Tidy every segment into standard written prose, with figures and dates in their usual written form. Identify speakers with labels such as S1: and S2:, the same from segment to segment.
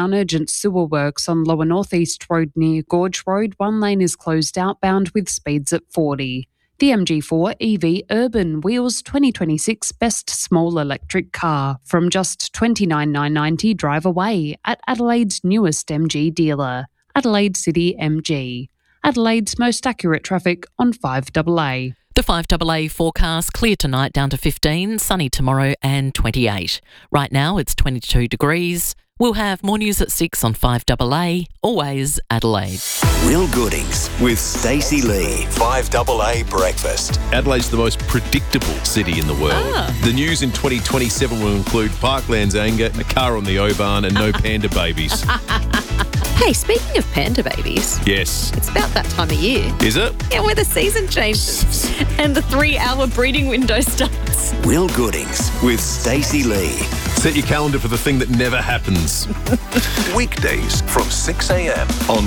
S1: down urgent sewer works on Lower North East Road near Gorge Road. One lane is closed outbound with speeds at 40. The MG4 EV Urban wheels 2026 best small electric car from just $29,990 drive away at Adelaide's newest MG dealer, Adelaide City MG. Adelaide's most accurate traffic on 5AA.
S2: The 5AA forecast, clear tonight down to 15, sunny tomorrow and 28. Right now it's 22 degrees. We'll have more news at 6 on 5AA, always Adelaide.
S3: Will Goodings with Stacey Lee. 5AA Breakfast.
S4: Adelaide's the most predictable city in the world. The news in 2027 will include Parkland's anger, a car on the O-Bahn and no panda babies.
S5: Hey, speaking of panda babies.
S4: Yes.
S5: It's about that time of year.
S4: Is it?
S5: Yeah, where the season changes and the 3-hour breeding window starts.
S3: Will Goodings with Stacey Lee.
S4: Set your calendar for the thing that never happens.
S3: Weekdays from 6 a.m. on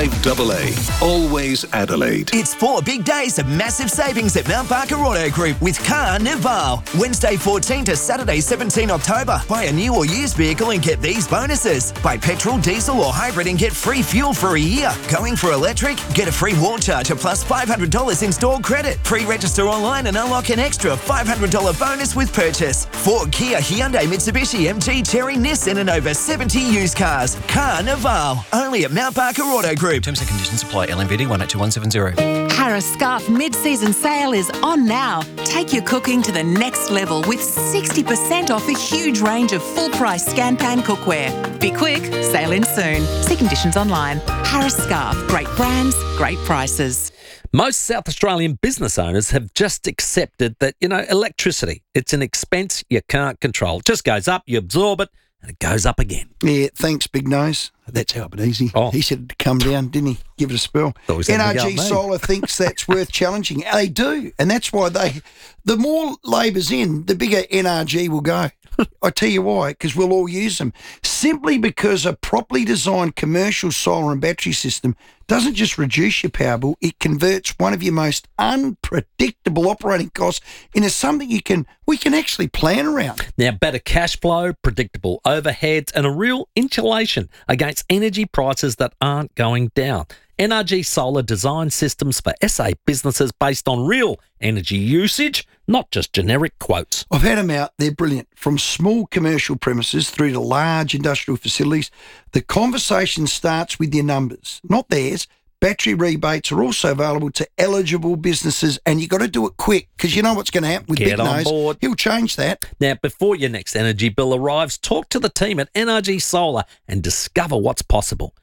S3: 5AA. Always Adelaide.
S6: It's 4 big days of massive savings at Mount Barker Auto Group with Carnival. Wednesday 14 to Saturday 17 October. Buy a new or used vehicle and get these bonuses. Buy petrol, diesel or hybrid and get free fuel for a year. Going for electric? Get a free wall charger plus $500 installed credit. Pre-register online and unlock an extra $500 bonus with purchase. Ford, Kia, Hyundai, Mitsubishi, MG, Chery, Nissan and over 70 used cars. Carnival. Only at Mount Barker Auto Group.
S7: Terms and conditions apply. LMVD 182170.
S8: Harris Scarf mid-season sale is on now. Take your cooking to the next level with 60% off a huge range of full-price Scan-Pan cookware. Be quick, sale in soon. See conditions online. Harris Scarf. Great brands, great prices.
S9: Most South Australian business owners have just accepted that, electricity, it's an expense you can't control. It just goes up, you absorb it, and it goes up again.
S10: Yeah, thanks, Big Nose. That's helping easy.
S9: Oh.
S10: He said it'd come down, didn't he? Give it a spell. NRG Solar thinks that's worth challenging. They do, and that's why the more Labor's in, the bigger NRG will go. I tell you why, because we'll all use them. Simply because a properly designed commercial solar and battery system doesn't just reduce your power bill, it converts one of your most unpredictable operating costs into something we can actually plan around.
S9: Now, better cash flow, predictable overheads, and a real insulation against energy prices that aren't going down. NRG Solar designs systems for SA businesses based on real energy usage, not just generic quotes.
S10: I've had them out. They're brilliant. From small commercial premises through to large industrial facilities, the conversation starts with your numbers, not theirs. Battery rebates are also available to eligible businesses, and you got to do it quick because you know what's going to happen with
S9: Get
S10: Big
S9: on
S10: Nose.
S9: board.
S10: He'll change that.
S9: Now, before your next energy bill arrives, talk to the team at NRG Solar and discover what's possible.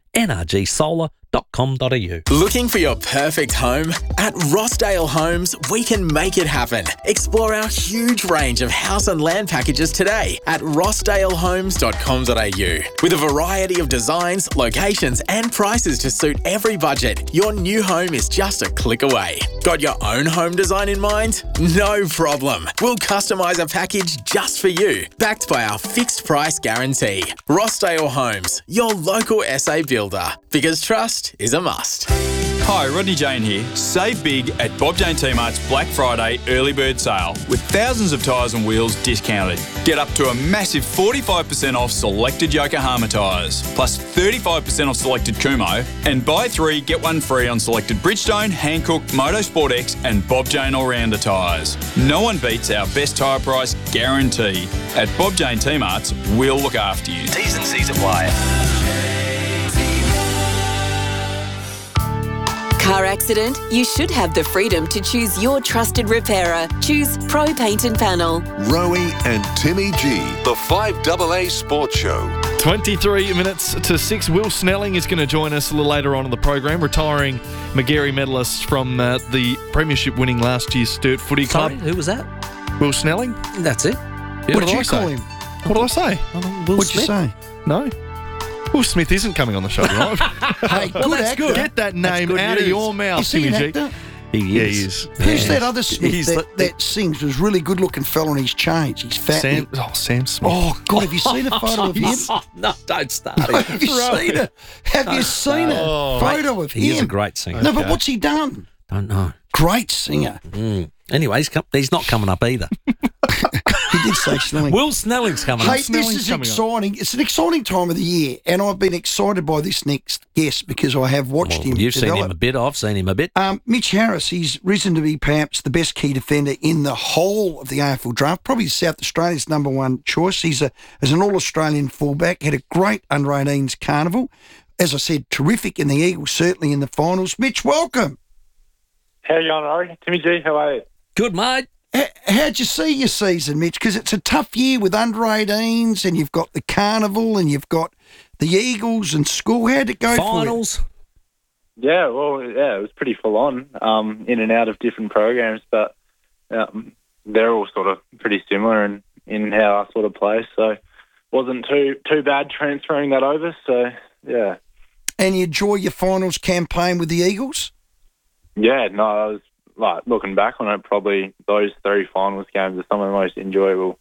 S9: NRGsolar.com.au.
S11: Looking for your perfect home? At Rossdale Homes, we can make it happen. Explore our huge range of house and land packages today at rossdalehomes.com.au. With a variety of designs, locations and prices to suit every budget, your new home is just a click away. Got your own home design in mind? No problem. We'll customise a package just for you, backed by our fixed price guarantee. Rossdale Homes, your local SA builder. Because trust is a must.
S12: Hi, Rodney Jane here. Save big at Bob Jane T-Mart's Black Friday early bird sale with thousands of tyres and wheels discounted. Get up to a massive 45% off selected Yokohama tyres, plus 35% off selected Kumho, and buy 3, get 1 free on selected Bridgestone, Hankook, Motorsport X and Bob Jane All-Rounder tyres. No one beats our best tyre price guarantee. At Bob Jane T-Mart's, we'll look after you.
S3: T's and C's apply.
S13: Car accident? You should have the freedom to choose your trusted repairer. Choose Pro Paint and Panel.
S3: Rowie and Timmy G, the 5AA Sports Show.
S14: 23 minutes to 6. Will Snelling is going to join us a little later on in the program, retiring Magarey medalist from the premiership winning last year's Sturt Footy Club.
S9: Sorry, who was that?
S14: Will Snelling.
S9: That's it.
S14: Yeah,
S10: what did you call him?
S14: What did I say?
S10: What'd you say?
S14: No. Will Smith isn't coming on the show tonight.
S10: Hey,
S14: well,
S10: good
S14: that's
S10: actor.
S14: good. Get that name out of your mouth,
S10: Is he an
S14: Timmy G.
S10: actor?
S14: He is.
S10: Who's that other Smith that sings? Was really good looking fella and he's changed. He's fat.
S14: Sam Smith.
S10: Oh, God, have you seen a photo of him?
S9: No, don't start.
S10: Have you seen it? Have you seen a photo of him?
S9: He is a great singer.
S10: No, but what's he done?
S9: Don't know.
S10: Great singer.
S9: Anyway, he's not coming up either.
S10: He did say Snelling.
S9: Will Snelling's coming
S10: Hey,
S9: up.
S10: this is exciting. It's an exciting time of the year, and I've been excited by this next guest because I have watched him
S9: You've
S10: develop.
S9: seen him a bit. I've seen him a bit.
S10: Mitch Harris, he's risen to be perhaps the best key defender in the whole of the AFL draft, probably South Australia's number one choice. He's as an All-Australian fullback, had a great under-18s carnival. As I said, terrific in the Eagles, certainly in the finals. Mitch, welcome.
S15: How you going, Ori? Timmy G, how are you?
S9: Good, mate.
S10: How'd you see your season, Mitch? Because it's a tough year with under-18s, and you've got the carnival, and you've got the Eagles and school. How'd it go
S9: finals?
S10: for you?
S15: Yeah, well, it was pretty full on, in and out of different programs, but they're all sort of pretty similar in how I sort of play, so wasn't too bad transferring that over, so yeah.
S10: And you enjoy your finals campaign with the Eagles?
S15: Yeah, no, I was looking back on it, probably those 3 finals games are some of the most enjoyable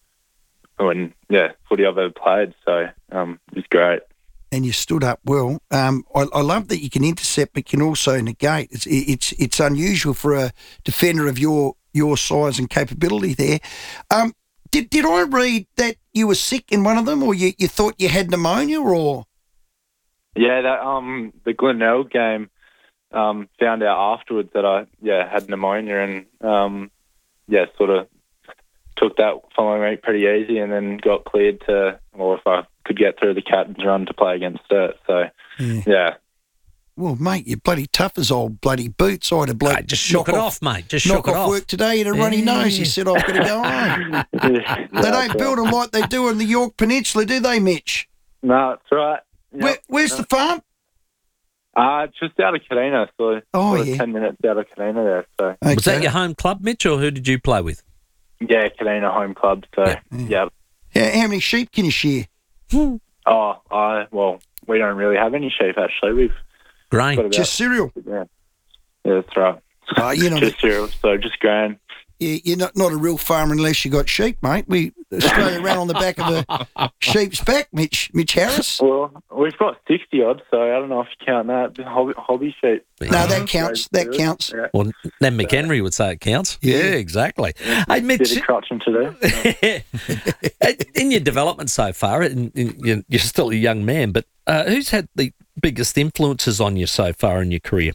S15: footy I've ever played, so it's great.
S10: And you stood up well. I love that you can intercept but can also negate. It's unusual for a defender of your size and capability there. Did I read that you were sick in one of them, or you thought you had pneumonia, or?
S15: Yeah, that the Glenelg game, found out afterwards that I had pneumonia, and sort of took that following week pretty easy, and then got cleared to, or if I could get through the captain's run, to play against Sturt. So yeah.
S10: Well, mate, you're bloody tough as old bloody boots. I had a bloke
S9: just shook it off, mate. Just
S10: knock
S9: shook it
S10: off
S9: off.
S10: work today. He had a runny nose. He said, "I've got to go home." They don't build them like they do in the York Peninsula, do they, Mitch?
S15: No, that's right. Yep.
S10: Where's the farm?
S15: Just out of Kadina, so 10 minutes out of Kadina there. So
S9: Was that your home club, Mitch, or who did you play with?
S15: Yeah, Kadina home club. So yeah.
S10: How many sheep can you shear?
S15: Well, we don't really have any sheep actually. We've
S9: grain,
S10: just cereal.
S15: Yeah, that's right. Just cereal, so just grain.
S10: You're not a real farmer unless you got sheep, mate. Australia ran on the back of a sheep's back, Mitch Harris.
S15: Well, we've got 60 odd, so I don't know if you count that hobby sheep.
S10: No, that counts. That counts.
S15: Yeah.
S9: Well, then McHenry would say it counts. Yeah, exactly. Hey, Mitch,
S15: bit of crotching to do.
S9: In your development so far, you're still a young man, but who's had the biggest influences on you so far in your career?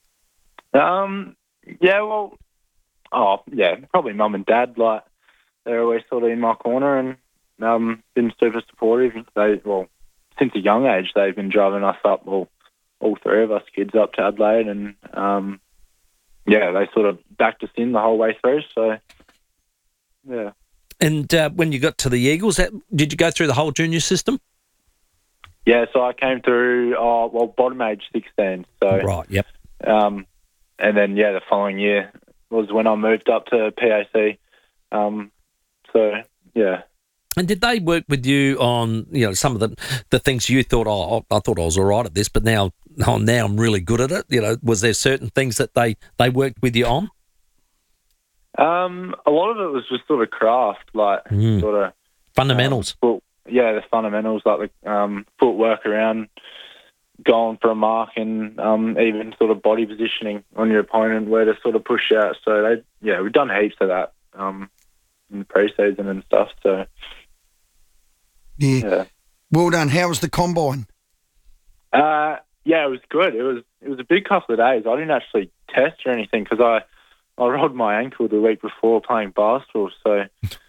S9: Probably mum and dad. Like, they're always sort of in my corner and been super supportive. Since a young age, they've been driving us up, all 3 of us kids, up to Adelaide, and they sort of backed us in the whole way through. So, yeah. And when you got to the Eagles, did you go through the whole junior system?
S15: Yeah, so I came through, bottom age 16. So
S9: right, yep.
S15: And then, the following year was when I moved up to PAC.
S9: And did they work with you on, some of the things you thought, I thought I was all right at this, but now I'm really good at it? Was there certain things that they worked with you on?
S15: A lot of it was just sort of craft, like sort of
S9: fundamentals.
S15: The fundamentals, like the footwork around going for a mark, and even sort of body positioning on your opponent, where to sort of push out. So we've done heaps of that in the pre-season and stuff. So
S10: yeah. Well done. How was the combine?
S15: It was good. It was a big couple of days. I didn't actually test or anything because I rolled my ankle the week before playing basketball. So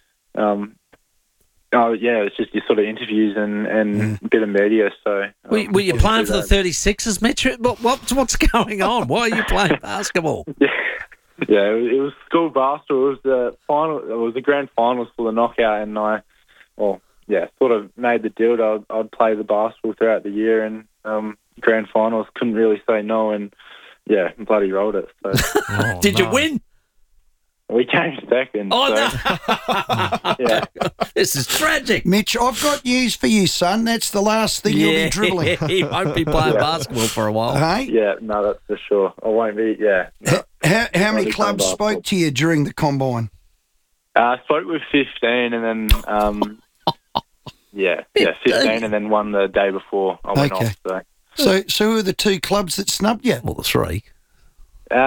S15: it's just your sort of interviews and a bit of media. So
S9: were you playing for the 36ers, Mitch? What's going on? Why are you playing basketball?
S15: Yeah, it was school basketball. It was the final. It was the grand finals for the knockout, and I, sort of made the deal that I'd play the basketball throughout the year, and grand finals couldn't really say no, and bloody rolled it. So.
S9: Did you win?
S15: We came second.
S9: Oh,
S15: so,
S9: no.
S15: Yeah.
S9: This is tragic.
S10: Mitch, I've got news for you, son. That's the last thing you'll be dribbling.
S9: He won't be playing basketball for a while.
S10: Hey?
S15: Yeah, no, that's for sure. I won't be, No.
S10: How many clubs spoke to you during the combine?
S15: I spoke with 15 and then, 15 and then one the day before I went off.
S10: So who are the 2 clubs that snubbed you?
S9: Well, the 3.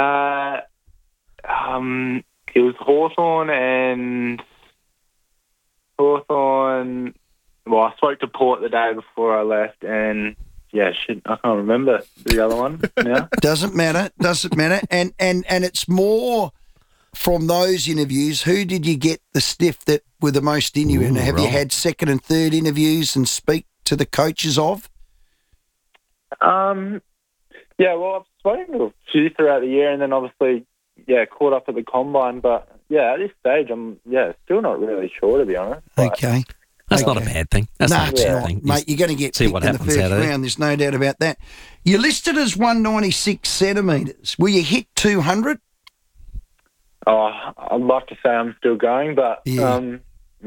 S15: It was Hawthorn and Hawthorn. Well, I spoke to Port the day before I left, and I can't remember the other one now.
S10: Doesn't matter. And it's more from those interviews. Who did you get the sniff that were the most in you? And have you had second and third interviews and speak to the coaches of?
S15: Well, I've spoken to a few throughout the year, and then obviously, caught up at the combine. But at this stage, I'm still not really sure, to be honest.
S10: Okay.
S9: That's not a bad thing. That's not a bad thing.
S10: Mate, you're going to get picked in the first round. There's no doubt about that. You're listed as 196 centimetres. Will you hit 200?
S15: Oh, I'd like to say I'm still going, but I'm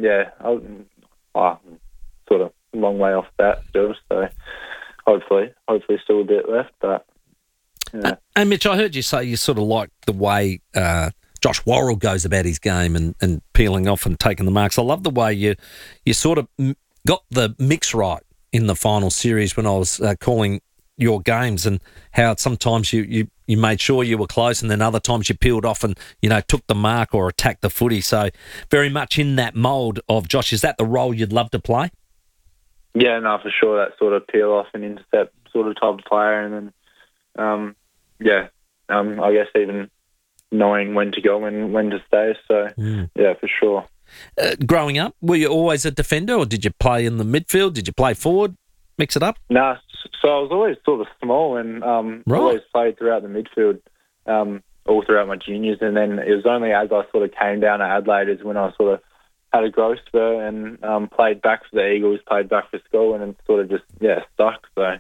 S15: sort of a long way off that still. So hopefully still a bit left. But
S9: and Mitch, I heard you say you sort of like the way Josh Worrell goes about his game and peeling off and taking the marks. I love the way you sort of got the mix right in the final series when I was calling your games, and how sometimes you made sure you were close, and then other times you peeled off and took the mark or attacked the footy. So very much in that mould of Josh. Is that the role you'd love to play?
S15: Yeah, no, for sure. That sort of peel off and intercept sort of type of player, and then I guess even knowing when to go and when to stay. So, for sure.
S9: Growing up, were you always a defender, or did you play in the midfield? Did you play forward? Mix it up?
S15: No, so I was always sort of small and always played throughout the midfield all throughout my juniors. And then it was only as I sort of came down to Adelaide is when I sort of had a growth spur and played back for the Eagles, played back for school, and it sort of just, stuck. So.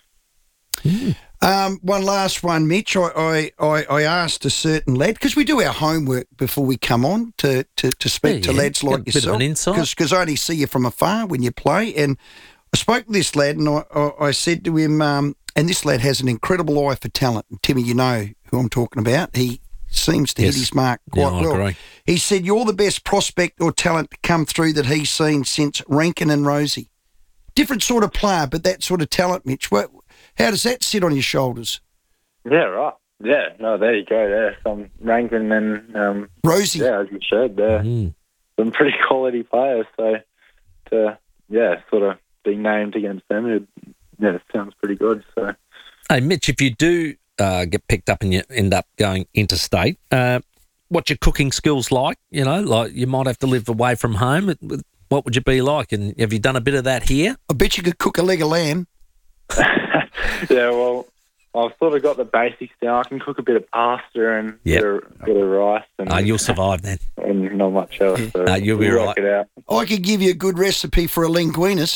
S10: One last one, Mitch. I asked a certain lad, because we do our homework before we come on to speak to lads like yourself, because I only see you from afar when you play. And I spoke to this lad, and I said to him, and this lad has an incredible eye for talent. And Timmy, you know who I'm talking about. He seems to hit his mark quite well.
S9: Agree.
S10: He said, you're the best prospect or talent to come through that he's seen since Rankin and Rosie. Different sort of player, but that sort of talent, Mitch. How does that sit on your shoulders?
S15: Yeah, right. Yeah, no, there you go. There, some Rankin and
S10: Rosie.
S15: Yeah, as you said, they're some pretty quality players. So to sort of be named against them, it sounds pretty good. So,
S9: hey, Mitch, if you do get picked up and you end up going interstate, what's your cooking skills like? Like you might have to live away from home. What would you be like? And have you done a bit of that here?
S10: I bet you could cook a leg of lamb.
S15: Yeah, well, I've sort of got the basics down. I can cook a bit of pasta and bit of rice. And
S9: you'll survive then.
S15: And not much else. So
S9: you'll be right.
S15: It out.
S10: I could give you a good recipe for a linguinist.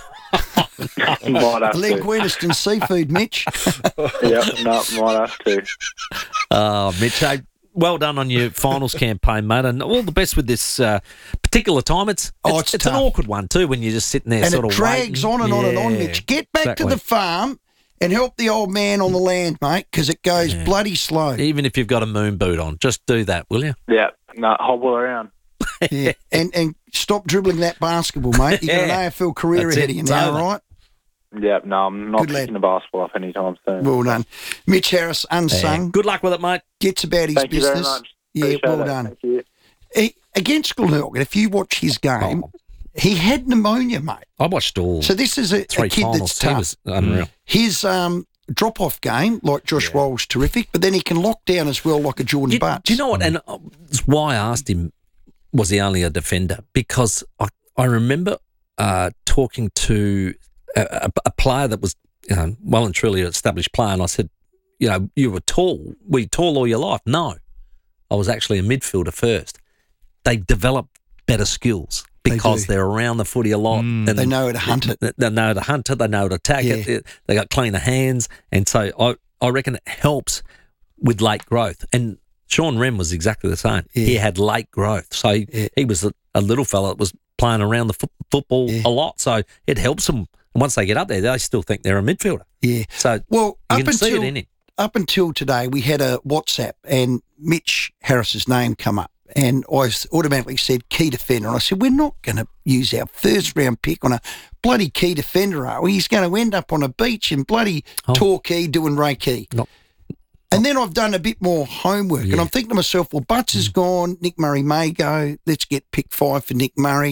S10: Linguinist and seafood, Mitch.
S15: Might have to.
S9: Mitch, hey, well done on your finals campaign, mate, and all the best with this particular time. It's an awkward one too when you're just sitting there
S10: and
S9: sort of
S10: waiting. And it drags on and on and on, Mitch. Get back to the farm and help the old man on the land, mate, because it goes bloody slow.
S9: Even if you've got a moon boot on, just do that, will you?
S15: Yeah, hobble around.
S10: Yeah, and stop dribbling that basketball, mate. You've got an AFL career ahead of you now, right?
S15: Yeah, no, I'm not picking the basketball up anytime soon.
S10: Well done. Mitch Harris, unsung.
S9: Good luck with it, mate.
S10: Gets about his business.
S15: Thank you very much.
S10: Yeah, well done. Thank you. Against Glenelg, if you watch his game, he had pneumonia, mate.
S9: I watched all.
S10: So this is a kid
S9: finals.
S10: that's tough.
S9: He was unreal.
S10: His drop-off game, like Josh Worrell's, terrific, but then he can lock down as well like a Jordan Butts.
S9: Do you know what? And it's why I asked him, was he only a defender? Because I remember talking to a player that was well and truly an established player, and I said, you were tall. Were you tall all your life? No. I was actually a midfielder first. They develop better skills because they're around the footy a lot. And
S10: they know how to hunt it.
S9: They know how to hunt it. They know how to attack it. They got cleaner hands. And so I reckon it helps with late growth. And Sean Wren was exactly the same. Yeah. He had late growth. So he was a little fella that was playing around the football a lot. So it helps them. And once they get up there, they still think they're a midfielder.
S10: Yeah.
S9: So you can see it in him.
S10: Up until today, we had a WhatsApp and Mitch Harris's name come up. And I automatically said key defender. And I said, we're not going to use our first round pick on a bloody key defender, are we? He's going to end up on a beach in bloody Torquay doing Reiki. And then I've done a bit more homework. And I'm thinking to myself, well, Butts is gone. Nick Murray may go. Let's get pick 5 for Nick Murray.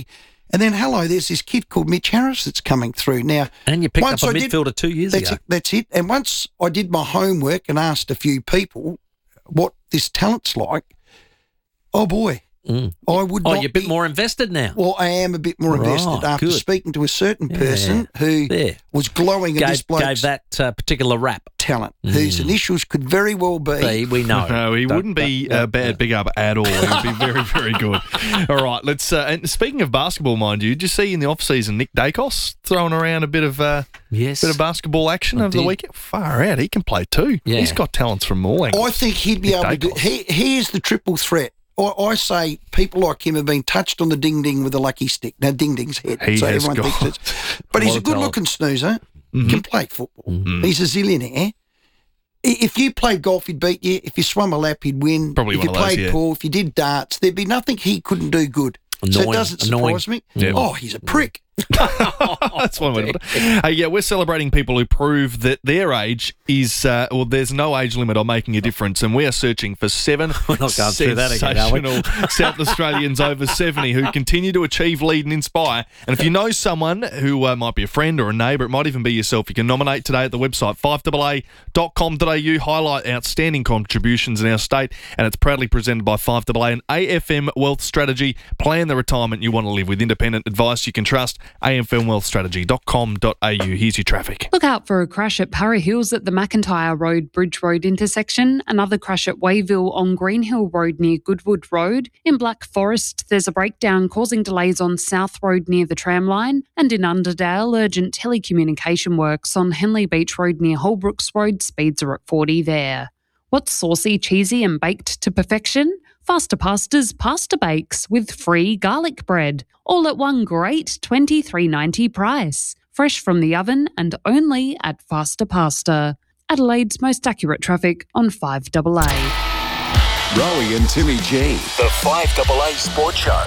S10: And then, there's this kid called Mitch Harris that's coming through. Now,
S9: and you picked up a midfielder 2 years ago.
S10: That's it. And once I did my homework and asked a few people what this talent's like, oh boy, I would not
S9: you're a bit more invested now.
S10: Well, I am a bit more invested after speaking to a certain person who was glowing at this bloke's
S9: gave that particular rap
S10: talent, whose initials could very well be.
S9: We know.
S14: No, he wouldn't be a bad big up at all. He would be very, very good. All right, let's. And speaking of basketball, mind you, did you see in the off season Nick Dacos throwing around a bit of basketball action over the weekend? Far out, he can play too. Yeah. He's got talents from all angles.
S10: I think he'd be able to do. He is the triple threat. I say people like him have been touched on the ding-ding with a lucky stick. Now, ding-ding's head, so everyone thinks it's... But he's a good-looking snoozer. Mm-hmm. Can play football. Mm-hmm. He's a zillionaire. If you played golf, he'd beat you. If you swum a lap, he'd win.
S14: Probably
S10: if
S14: one of those,
S10: you played pool, if you did darts, there'd be nothing he couldn't do good. So it doesn't surprise me. Yeah. Oh, he's a prick.
S14: That's one way to put it. Hey, we're celebrating people who prove that their age is, there's no age limit on making a difference, and we are searching for 7 sensational South Australians over 70 who continue to achieve, lead and inspire. And if you know someone who might be a friend or a neighbour, it might even be yourself, you can nominate today at the website 5AA.com.au, highlight outstanding contributions in our state, and it's proudly presented by 5AA and AFM Wealth Strategy. Plan the retirement you want to live with independent advice you can trust. AFMWealthStrategy.com.au. Here's your traffic.
S1: Look out for a crash at Para Hills at the McIntyre Road Bridge Road intersection. Another crash at Wayville on Green Hill Road near Goodwood Road. In Black Forest, there's a breakdown causing delays on South Road near the tram line. And in Underdale, urgent telecommunication works on Henley Beach Road near Holbrooks Road. Speeds are at 40 there. What's saucy, cheesy and baked to perfection? Faster Pasta's Pasta Bakes with free garlic bread. All at one great $23.90 price. Fresh from the oven and only at Faster Pasta. Adelaide's most accurate traffic on 5AA.
S3: Rowie and Timmy G. The 5AA Sports Show.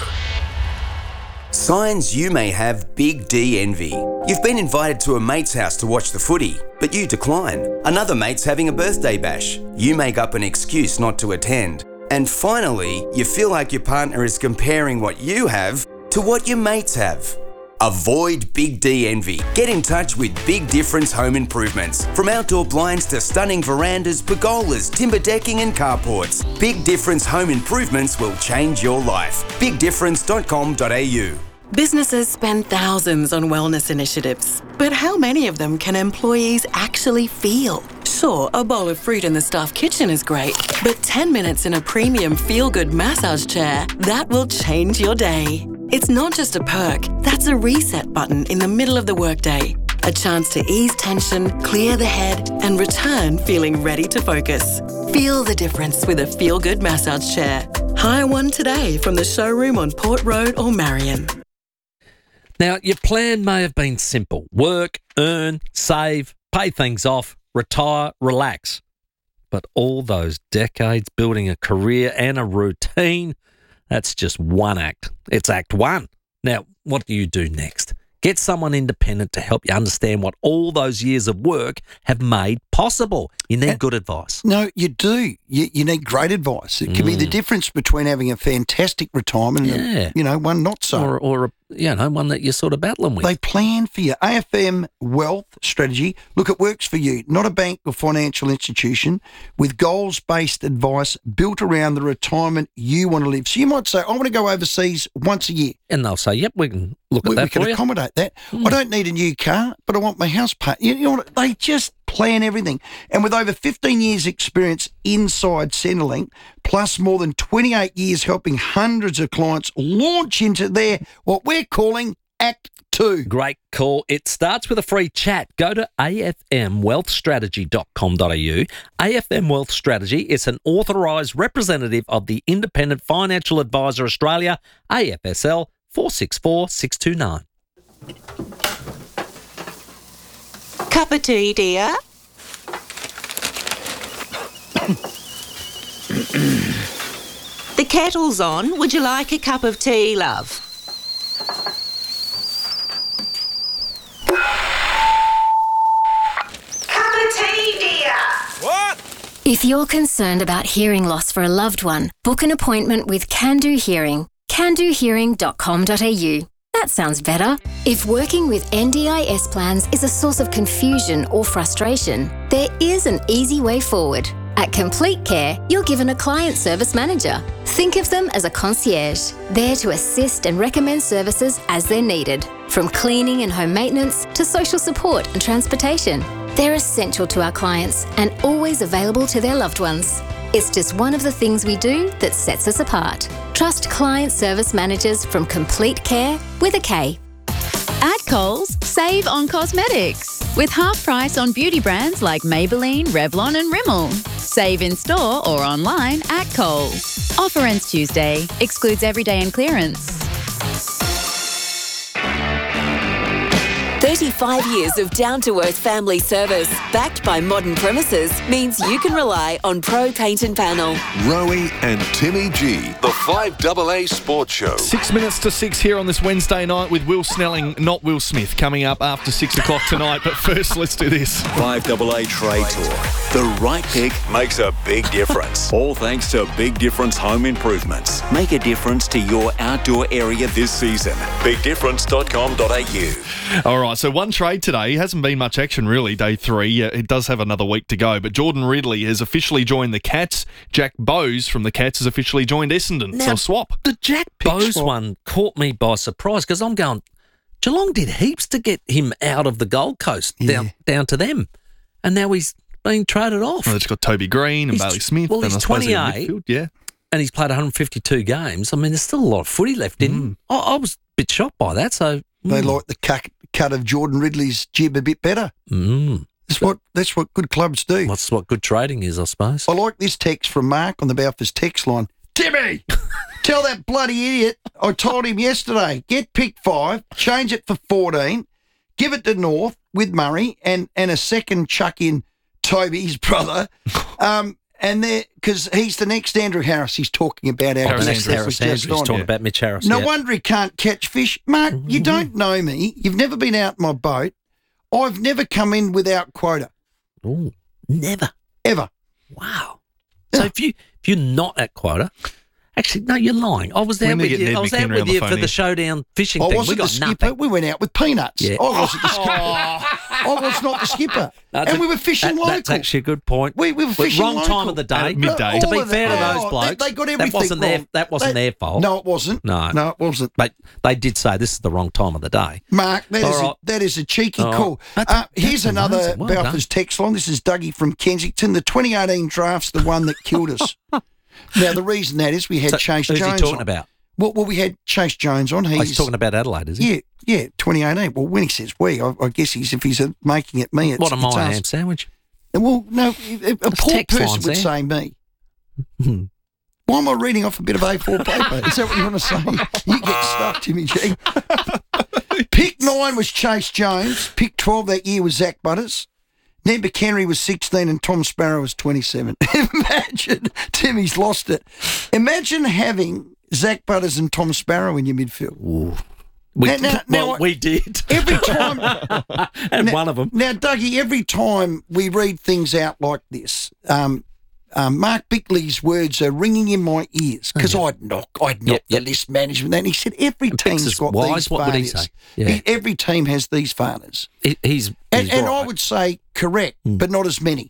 S3: Signs you may have Big D envy. You've been invited to a mate's house to watch the footy, but you decline. Another mate's having a birthday bash. You make up an excuse not to attend. And finally, you feel like your partner is comparing what you have to what your mates have. Avoid Big D envy. Get in touch with Big Difference Home Improvements. From outdoor blinds to stunning verandas, pergolas, timber decking and carports, Big Difference Home Improvements will change your life. BigDifference.com.au.
S16: Businesses spend thousands on wellness initiatives, but how many of them can employees actually feel? Sure, a bowl of fruit in the staff kitchen is great, but 10 minutes in a premium feel-good massage chair, that will change your day. It's not just a perk, that's a reset button in the middle of the workday. A chance to ease tension, clear the head, and return feeling ready to focus. Feel the difference with a feel-good massage chair. Hire one today from the showroom on Port Road or Marion.
S9: Now, your plan may have been simple. Work, earn, save, pay things off, retire, relax. But all those decades building a career and a routine, that's just one act. It's Act 1. Now, what do you do next? Get someone independent to help you understand what all those years of work have made possible. You need good advice.
S10: No, you do. You need great advice. It can be the difference between having a fantastic retirement and, one not so.
S9: Or one that you're sort of battling with.
S10: They plan for you. AFM Wealth Strategy. Look, it works for you. Not a bank or financial institution with goals-based advice built around the retirement you want to live. So you might say, I want to go overseas once a year.
S9: And they'll say, yep, we can look at that for you.
S10: We can accommodate that. I don't need a new car, but I want my house paid. You know what? They just plan everything. And with over 15 years experience inside Centrelink, plus more than 28 years helping hundreds of clients launch into their, what we're calling Act 2.
S9: Great call. It starts with a free chat. Go to afmwealthstrategy.com.au. AFM Wealth Strategy is an authorised representative of the Independent Financial Advisor Australia, AFSL 464629.
S8: Cup of tea, dear? The kettle's on. Would you like a cup of tea, love?
S17: Cup of tea, dear.
S18: What? If you're concerned about hearing loss for a loved one, book an appointment with Can Do Hearing. CanDoHearing.com.au. That sounds better. If working with NDIS plans is a source of confusion or frustration, there is an easy way forward. At Complete Care, you're given a client service manager. Think of them as a concierge, there to assist and recommend services as they're needed, from cleaning and home maintenance to social support and transportation. They're essential to our clients and always available to their loved ones. It's just one of the things we do that sets us apart. Trust client service managers from Complete Care with a K.
S19: At Coles, save on cosmetics with half price on beauty brands like Maybelline, Revlon and Rimmel. Save in store or online at Coles. Offer ends Tuesday. Excludes everyday and clearance.
S13: 35 years of down-to-earth family service, backed by modern premises, means you can rely on Pro Paint and Panel.
S20: Rowie and Timmy G, the 5AA Sports Show.
S14: 6 minutes to 6 here on this Wednesday night with Will Snelling, not Will Smith, coming up after 6 o'clock tonight. But first, let's do this.
S21: 5AA Trade Tour. The right pick makes a big difference. All thanks to Big Difference Home Improvements. Make a difference to your outdoor area this season. BigDifference.com.au.
S14: All right, so one trade today. Hasn't been much action really, day 3. It does have another week to go. But Jordan Ridley has officially joined the Cats. Jack Bowes from the Cats has officially joined Essendon.
S9: Now,
S14: so swap.
S9: The Jack Bowes one caught me by surprise because I'm going, Geelong did heaps to get him out of the Gold Coast down to them. And now he's being traded off.
S14: Well, it's got Toby Green and Bailey Smith.
S9: Well,
S14: and
S9: he's 28.
S14: Yeah.
S9: And he's played 152 games. I mean, there's still a lot of footy left in him. I was a bit shocked by that. So
S10: they like the cut of Jordan Ridley's jib a bit better. That's what good clubs do.
S9: That's what good trading is, I suppose.
S10: I like this text from Mark on the Balfour's text line. Timmy, tell that bloody idiot I told him yesterday, get pick 5, change it for 14, give it to North with Murray and a second chuck in Toby's brother. And there, because he's the next Andrew Harris. He's talking about our
S9: Harris. He's talking about Mitch Harris.
S10: No wonder he can't catch fish. Mark, you don't know me. You've never been out my boat. I've never come in without quota.
S9: Oh, never.
S10: Ever.
S9: Wow. So if you're not at quota, actually, no, you're lying. I was there with you. I was out with you for the showdown fishing thing.
S10: I wasn't the skipper.
S9: Nothing.
S10: We went out with peanuts.
S9: Yeah.
S10: I wasn't the skipper. I was not the skipper. And we were fishing local.
S9: That's actually a good point.
S10: We were fishing
S9: wrong
S10: local.
S9: time of the day.
S14: Midday.
S9: To be fair to those blokes,
S10: they got everything wrong.
S9: That wasn't their fault.
S10: No, it wasn't.
S9: No,
S10: it wasn't.
S9: But they did say this is the wrong time of the day.
S10: Mark, that is a cheeky call. Here's another Balfour's text line. This is Dougie from Kensington. The 2018 draft's the one that killed us. Now, the reason that is we had Chase Jones on.
S9: Who's he talking about?
S10: Well, we had Chase Jones on.
S9: He's talking about Adelaide, is he?
S10: Yeah, 2018. Well, when he says we, I guess if he's making it me, it's
S9: what am I,
S10: us.
S9: ham sandwich?
S10: Well, no, a poor person would say me. Why am I reading off a bit of A4 paper? Is that what you want to say? You get stuck, Timmy G. Pick 9 was Chase Jones. Pick 12 that year was Zach Butters. Ned McHenry was 16 and Tom Sparrow was 27. Imagine, Timmy's lost it. Imagine having Zach Butters and Tom Sparrow in your midfield.
S9: Ooh. We did.
S10: Every time.
S9: And one of them.
S10: Now, Dougie, every time we read things out like this, Mark Bickley's words are ringing in my ears because I'd knock the list management. And he said every team's got these failures.
S9: What would he say? Yeah.
S10: Every team has these failures.
S9: He's
S10: right. I would say correct, but not as many.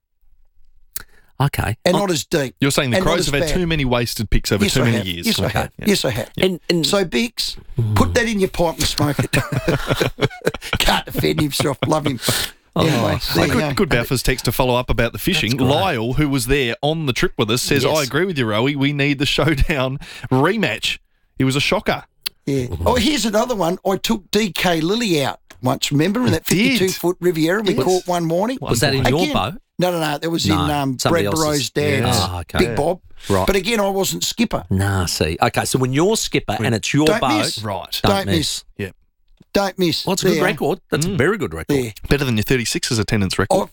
S9: Okay.
S10: And not as deep.
S14: You're saying the Crows have had too many wasted picks over too many years.
S10: Yes, I have. Yes, I have. And so, Bix, put that in your pipe and smoke it. Can't defend himself. Love him. Anyway,
S14: good Balfour's text to follow up about the fishing. Lyle, who was there on the trip with us, says, I agree with you, Rowie. We need the showdown rematch. It was a shocker.
S10: Yeah. Oh, here's another one. I took DK Lilly out once, remember, in that 52-foot Riviera we caught one morning.
S9: Was that in your boat?
S10: No. That was in Brad Burrow's dad's Big Bob.
S9: Right.
S10: But again, I wasn't skipper.
S9: Nah, see. Okay, so when you're skipper and it's your boat,
S14: right?
S10: Don't miss.
S14: Yeah.
S10: Don't miss.
S9: Well, it's a good record. That's a very good record.
S10: There.
S14: Better than your 36ers attendance record.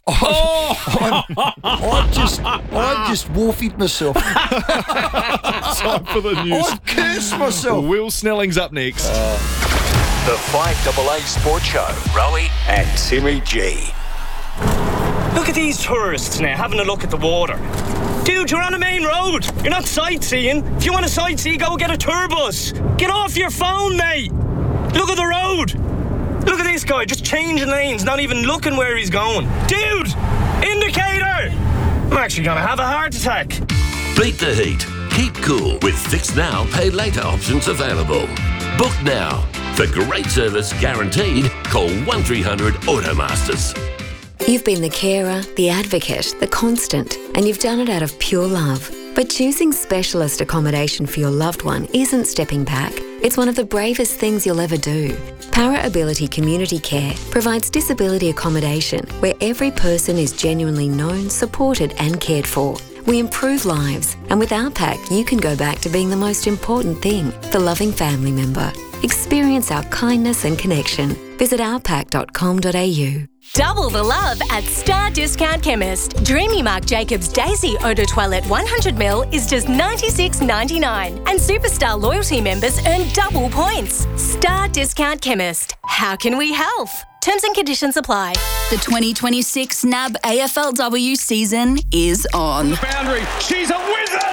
S10: I just warfied myself.
S14: Time for the news.
S10: I cursed myself.
S14: Will Snelling's up next.
S21: The 5AA Sports Show. Rowie and Timmy G.
S22: Look at these tourists now having a look at the water. Dude, you're on a main road. You're not sightseeing. If you want to sightsee, go get a tour bus. Get off your phone, mate. Look at the road! Look at this guy, just changing lanes, not even looking where he's going. Dude! Indicator! I'm actually going to have a heart attack.
S2: Beat the heat. Keep cool with Fix Now, Pay Later options available. Book now. For great service guaranteed, call 1300 Automasters.
S18: You've been the carer, the advocate, the constant, and you've done it out of pure love. But choosing specialist accommodation for your loved one isn't stepping back. It's one of the bravest things you'll ever do. Para Ability Community Care provides disability accommodation where every person is genuinely known, supported and cared for. We improve lives, and with our pack, you can go back to being the most important thing, the loving family member. Experience our kindness and connection. Visit ourpack.com.au.
S5: Double the love at Star Discount Chemist. Dreamy Marc Jacobs Daisy Eau de Toilette 100ml is just $96.99. And Superstar loyalty members earn double points. Star Discount Chemist. How can we help? Terms and conditions apply.
S19: The 2026 NAB AFLW season is on.
S22: Boundary. She's a wizard!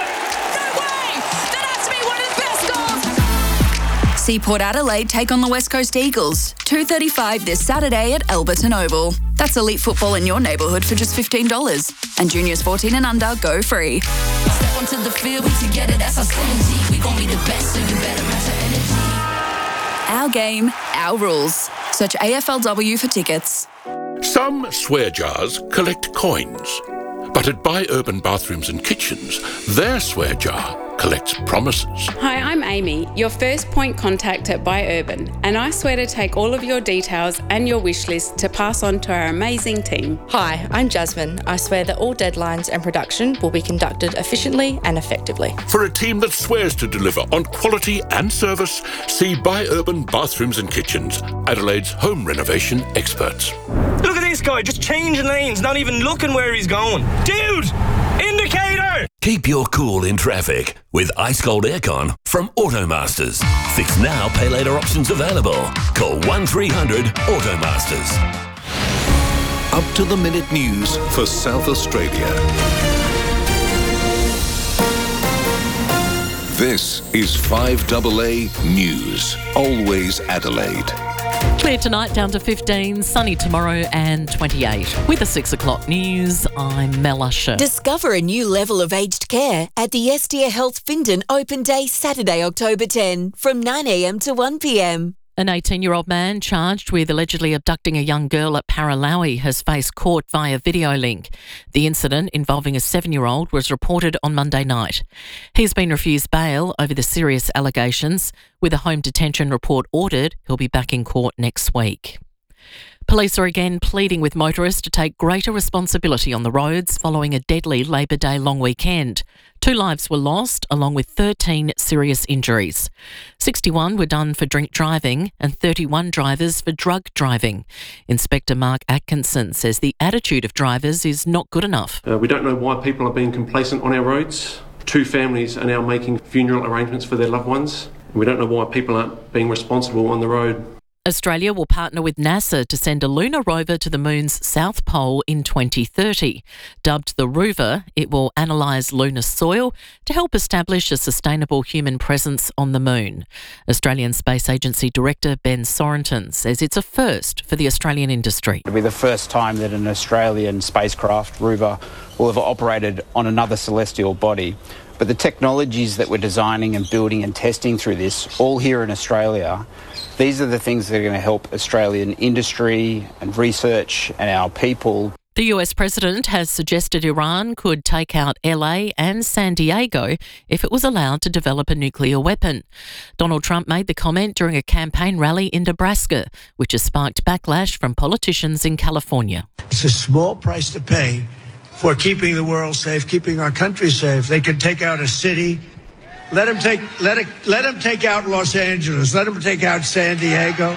S19: Seaport Adelaide take on the West Coast Eagles. 2:35 this Saturday at Alberton Oval. That's elite football in your neighbourhood for just $15. And juniors 14 and under go free.
S23: Step onto the field, we together, that's our synergy. We gon' be the best, so you better match our energy.
S19: Our game, our rules. Search AFLW for tickets.
S24: Some swear jars collect coins. But at Buy Urban Bathrooms and Kitchens, their swear jar collects promises.
S25: Hi, I'm Amy, your first point contact at Buy Urban, and I swear to take all of your details and your wish list to pass on to our amazing team.
S26: Hi, I'm Jasmine. I swear that all deadlines and production will be conducted efficiently and effectively.
S24: For a team that swears to deliver on quality and service, see Buy Urban Bathrooms and Kitchens, Adelaide's home renovation experts.
S22: Look at this guy, just changing lanes, not even looking where he's going. Dude! Indicator!
S2: Keep your cool in traffic with Ice Cold Aircon from Automasters. Fix Now, Pay Later options available. Call 1300 Automasters.
S20: Up to the minute news for South Australia. This is 5AA News. Always Adelaide.
S27: Clear tonight, down to 15, sunny tomorrow and 28. With the 6 o'clock news, I'm Mel Usher.
S13: Discover a new level of aged care at the Estia Health Findon Open Day Saturday, October 10 from 9am to 1pm.
S27: An 18-year-old man charged with allegedly abducting a young girl at Paralowie has faced court via video link. The incident involving a 7-year-old was reported on Monday night. He's been refused bail over the serious allegations. With a home detention report ordered, he'll be back in court next week. Police are again pleading with motorists to take greater responsibility on the roads following a deadly Labor Day long weekend. 2 lives were lost, along with 13 serious injuries. 61 were done for drink driving and 31 drivers for drug driving. Inspector Mark Atkinson says the attitude of drivers is not good enough.
S28: We don't know why people are being complacent on our roads. 2 families are now making funeral arrangements for their loved ones. We don't know why people aren't being responsible on the road.
S27: Australia will partner with NASA to send a lunar rover to the moon's south pole in 2030. Dubbed the Rover, it will analyse lunar soil to help establish a sustainable human presence on the moon. Australian Space Agency Director Ben Sorenton says it's a first for the Australian industry.
S29: It'll be the first time that an Australian spacecraft, Rover, will have operated on another celestial body. But the technologies that we're designing and building and testing through this, all here in Australia, these are the things that are going to help Australian industry and research and our people.
S27: The US president has suggested Iran could take out LA and San Diego if it was allowed to develop a nuclear weapon. Donald Trump made the comment during a campaign rally in Nebraska, which has sparked backlash from politicians in California.
S30: It's a small price to pay for keeping the world safe, keeping our country safe. They can take out a city. Let them take out Los Angeles. Let them take out San Diego.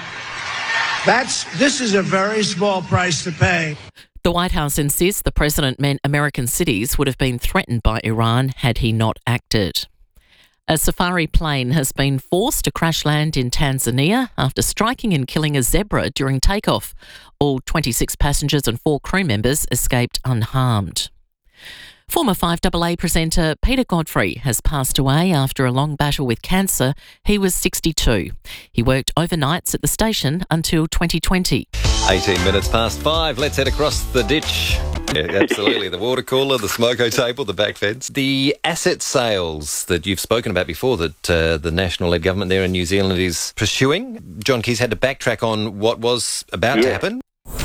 S30: This is a very small price to pay.
S27: The White House insists the president meant American cities would have been threatened by Iran had he not acted. A safari plane has been forced to crash land in Tanzania after striking and killing a zebra during takeoff. All 26 passengers and 4 crew members escaped unharmed. Former 5AA presenter Peter Godfrey has passed away after a long battle with cancer. He was 62. He worked overnights at the station until 2020.
S1: 18 minutes past 5. Let's head across the ditch. Yeah, absolutely. The water cooler, the smoko table, the back fence. The asset sales that you've spoken about before that the national-led government there in New Zealand is pursuing. John Keys had to backtrack on what was about to happen.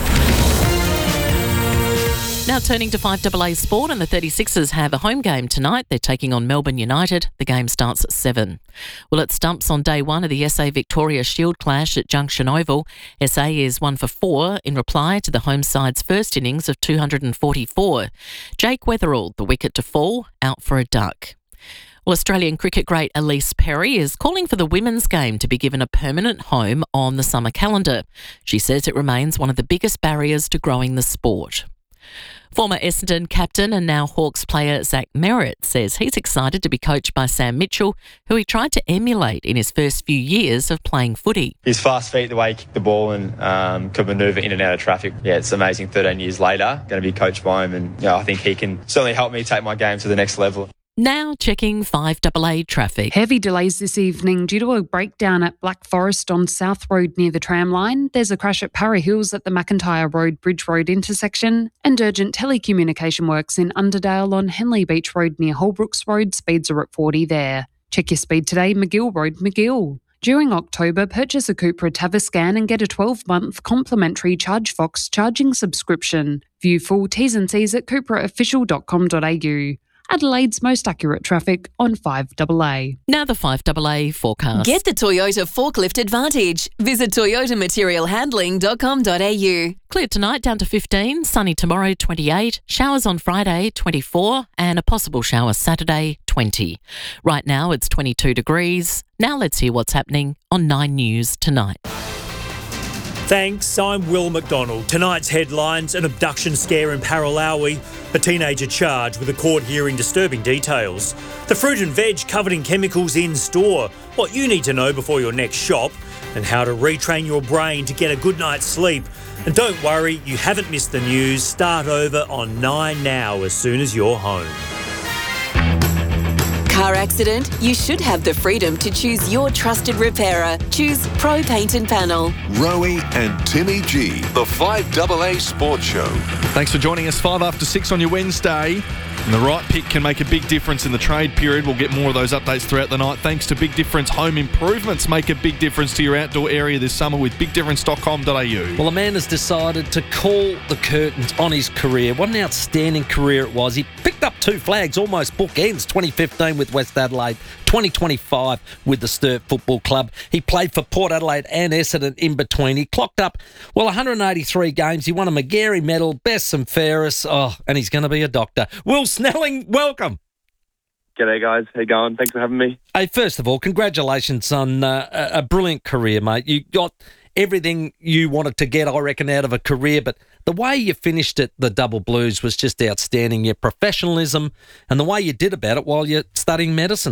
S27: Now turning to 5AA sport, and the 36ers have a home game tonight. They're taking on Melbourne United. The game starts at 7. Well, it stumps on day 1 of the SA Victoria Shield clash at Junction Oval. SA is 1 for 4 in reply to the home side's first innings of 244. Jake Weatherall, the wicket to fall, out for a duck. Well, Australian cricket great Elise Perry is calling for the women's game to be given a permanent home on the summer calendar. She says it remains one of the biggest barriers to growing the sport. Former Essendon captain and now Hawks player Zach Merritt says he's excited to be coached by Sam Mitchell, who he tried to emulate in his first few years of playing footy.
S3: His fast feet, the way he kicked the ball and could manoeuvre in and out of traffic. Yeah, it's amazing 13 years later, going to be coached by him, and I think he can certainly help me take my game to the next level.
S27: Now checking 5AA traffic.
S4: Heavy delays this evening due to a breakdown at Black Forest on South Road near the tram line. There's a crash at Parra Hills at the McIntyre Road Bridge Road intersection, and urgent telecommunication works in Underdale on Henley Beach Road near Holbrooks Road. Speeds are at 40 there. Check your speed today, McGill Road, McGill. During October, purchase a Cupra Tavascan and get a 12-month complimentary ChargeFox charging subscription. View full T's and C's at cupraofficial.com.au. Adelaide's most accurate traffic on 5AA.
S27: Now the 5AA forecast.
S13: Get the Toyota Forklift Advantage. Visit toyotamaterialhandling.com.au.
S27: Clear tonight down to 15, sunny tomorrow 28, showers on Friday 24, and a possible shower Saturday 20. Right now it's 22 degrees. Now let's hear what's happening on 9 News tonight.
S6: Thanks, I'm Will McDonald. Tonight's headlines: an abduction scare in Paralawi, a teenager charged with a court hearing disturbing details, the fruit and veg covered in chemicals in store, what you need to know before your next shop, and how to retrain your brain to get a good night's sleep. And don't worry, you haven't missed the news. Start over on 9 now as soon as you're home.
S13: Car accident? You should have the freedom to choose your trusted repairer. Choose Pro Paint and Panel.
S20: Rowie and Timmy G, the 5AA Sports Show.
S14: Thanks for joining us 5 after 6 on your Wednesday. And the right pick can make a big difference in the trade period. We'll get more of those updates throughout the night. Thanks to Big Difference Home Improvements. Make a big difference to your outdoor area this summer with bigdifference.com.au.
S9: Well, a man has decided to call the curtains on his career. What an outstanding career it was. He picked up 2 flags, almost bookends, 2015 with West Adelaide, 2025 with the Sturt Football Club. He played for Port Adelaide and Essendon in between. He clocked up, 183 games. He won a Magarey medal, best and fairest. And he's going to be a doctor. Will Snelling, welcome.
S7: G'day, guys. How you going? Thanks for having me.
S9: Hey, first of all, congratulations on a brilliant career, mate. You got everything you wanted to get, I reckon, out of a career, but the way you finished at the Double Blues was just outstanding. Your professionalism and the way you did about it while you're studying medicine.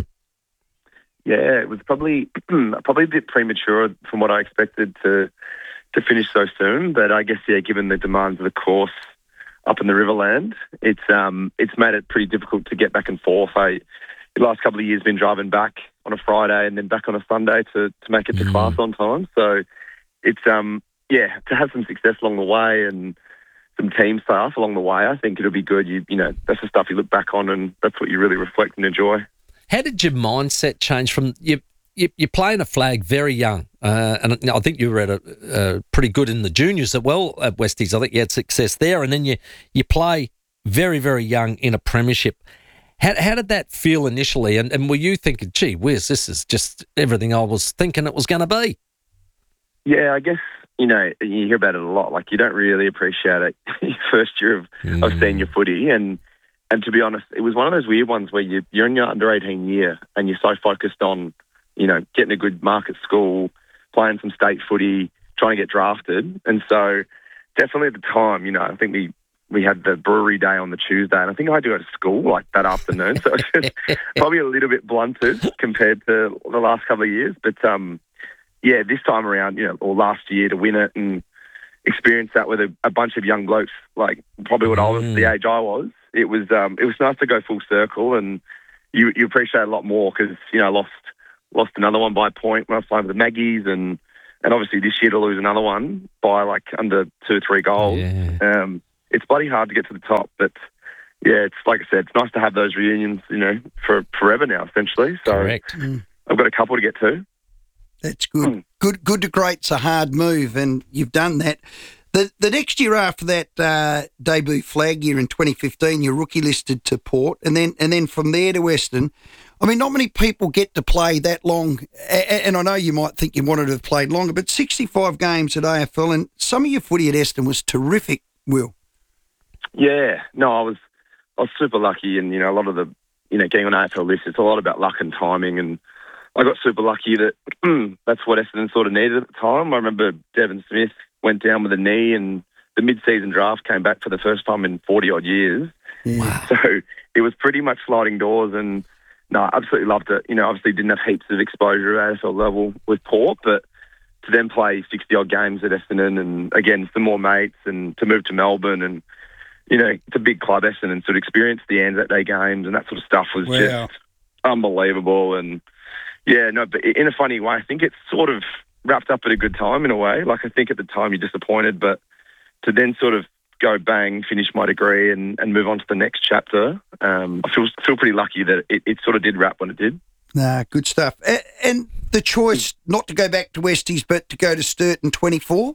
S7: Yeah, it was probably a bit premature from what I expected to finish so soon, but I guess, given the demands of the course up in the Riverland, it's made it pretty difficult to get back and forth. The last couple of years been driving back on a Friday and then back on a Sunday to make it to class on time. So it's to have some success along the way and some team staff along the way, I think it'll be good. You know, that's the stuff you look back on and that's what you really reflect and enjoy.
S9: How did your mindset change from you're playing a flag very young, and I think you were at a pretty good in the juniors as well at Westies. I think you had success there, and then you play very, very young in a premiership. How did that feel initially? And were you thinking, gee whiz, this is just everything I was thinking it was going to be?
S7: Yeah, I guess, you hear about it a lot. Like, you don't really appreciate it your first year of senior footy. And to be honest, it was one of those weird ones where you're in your under-18 year and you're so focused on, getting a good mark at school, playing some state footy, trying to get drafted. And so definitely at the time, I think we had the brewery day on the Tuesday, and I think I had to go to school like that afternoon. So it's just probably a little bit blunted compared to the last couple of years. But, this time around, or last year to win it and experience that with a bunch of young blokes, like probably what I was the age I was, it was nice to go full circle, and you appreciate it a lot more because, you know, lost another one by a point when I was playing with the Maggies, and obviously this year to lose another one by like under 2-3 goals.
S9: Yeah.
S7: It's bloody hard to get to the top, but yeah, it's like I said, it's nice to have those reunions, you know, for forever now, essentially. So
S9: Correct.
S7: I've got a couple to get to.
S5: That's good. Good to great's a hard move, and you've done that. The next year after that debut flag year in 2015, you're rookie listed to Port, and then from there to Western. I mean, not many people get to play that long, and I know you might think you wanted to have played longer, but 65 games at AFL, and some of your footy at Eston was terrific, Will.
S7: Yeah, no, I was super lucky, and, you know, a lot of the, you know, getting on AFL lists, it's a lot about luck and timing, and I got super lucky that that's what Essendon sort of needed at the time. I remember Devon Smith went down with a knee, and the mid-season draft came back for the first time in 40-odd years.
S5: Wow.
S7: So it was pretty much sliding doors, and no, I absolutely loved it. You know, obviously didn't have heaps of exposure at AFL level with Port, but to then play 60-odd games at Essendon and, again, some more mates, and to move to Melbourne, and, you know, it's a big club, Essendon, sort of experience the Anzac Day games and that sort of stuff was just unbelievable. And, yeah, no, but in a funny way, I think it's sort of wrapped up at a good time in a way. Like, I think at the time you're disappointed, but to then sort of go bang, finish my degree and move on to the next chapter, I feel pretty lucky that it sort of did wrap when it did.
S5: Nah, good stuff. And the choice not to go back to Westies but to go to Sturt in 24?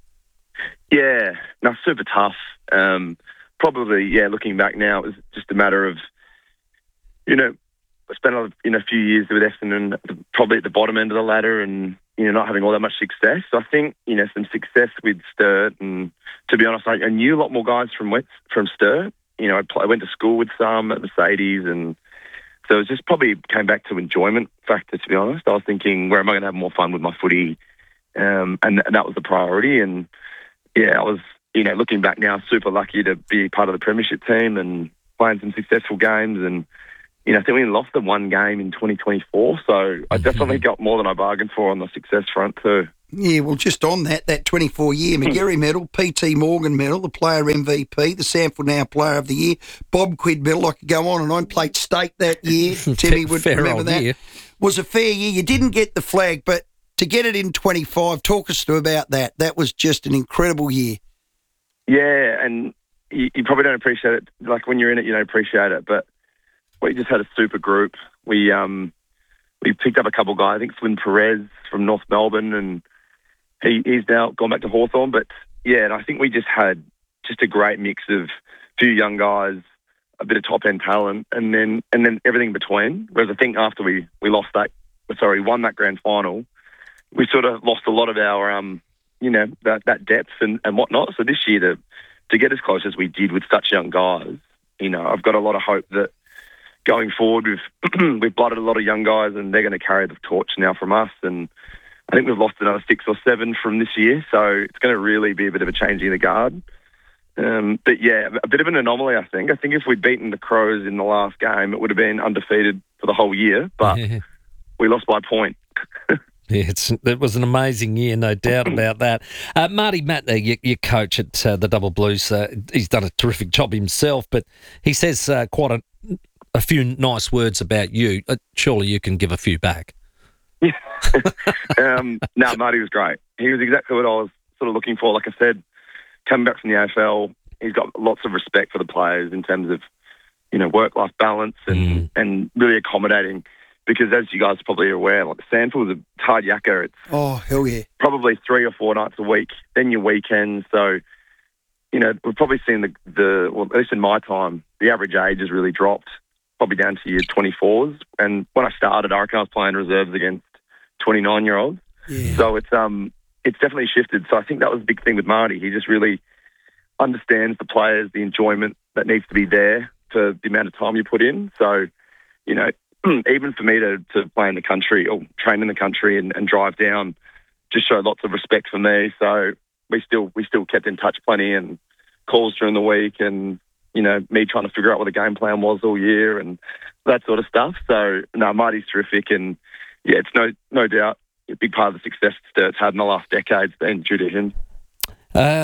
S7: Yeah, no, super tough. Probably, yeah, looking back now, it was just a matter of, you know, I spent a few years with Essendon, probably at the bottom end of the ladder, and, you know, not having all that much success. So I think, you know, some success with Sturt, and to be honest, I knew a lot more guys from Sturt. You know, I went to school with some at Mercedes, and so it just probably came back to enjoyment factor, to be honest. I was thinking, where am I going to have more fun with my footy? And that was the priority. And, yeah, I was, you know, looking back now, super lucky to be part of the premiership team and playing some successful games. And, you know, I think we lost the one game in 2024, so I definitely got more than I bargained for on the success front too.
S5: Yeah, well, just on that 24-year McGarry medal, P.T. Morgan medal, the player MVP, the Sanford Now Player of the Year, Bob Quid medal. I could go on and on. Played state that year. Timmy would remember that. Year. Was a fair year. You didn't get the flag, but to get it in 25, talk us about that. That was just an incredible year.
S7: Yeah, and you probably don't appreciate it. Like, when you're in it, you don't appreciate it, but we just had a super group. We picked up a couple of guys. I think Flynn Perez from North Melbourne, and he's now gone back to Hawthorn. But yeah, and I think we just had a great mix of a few young guys, a bit of top end talent, and then everything in between. Whereas I think after we won that grand final, we sort of lost a lot of our you know, that depth and whatnot. So this year to get as close as we did with such young guys, you know, I've got a lot of hope that going forward, we've blooded a lot of young guys, and they're going to carry the torch now from us. And I think we've lost another 6 or 7 from this year, so it's going to really be a bit of a changing of the guard. But yeah, a bit of an anomaly, I think. I think if we'd beaten the Crows in the last game, it would have been undefeated for the whole year, but we lost by a point.
S9: Yeah, it was an amazing year, no doubt about that. Marty Mattner, your coach at the Double Blues, he's done a terrific job himself, but he says quite a few nice words about you. Surely you can give a few back.
S7: Yeah. No, Marty was great. He was exactly what I was sort of looking for. Like I said, coming back from the AFL, he's got lots of respect for the players in terms of, you know, work-life balance and really accommodating. Because as you guys probably are aware, like, Sanford was a hard yakka. It's
S5: hell yeah,
S7: probably 3 or 4 nights a week. Then your weekends. So, you know, we've probably seen well, at least in my time, the average age has really dropped, probably down to your 24s. And when I started, I reckon I was playing reserves against 29-year-olds.
S5: Yeah.
S7: So it's definitely shifted. So I think that was a big thing with Marty. He just really understands the players, the enjoyment that needs to be there for the amount of time you put in. So, you know, even for me to play in the country or train in the country and drive down, just showed lots of respect for me. So we still kept in touch plenty, and calls during the week, and, you know, me trying to figure out what the game plan was all year and that sort of stuff. So no, Marty's terrific, and yeah, it's no doubt a big part of the success Sturt's had in the last decade's been due to him.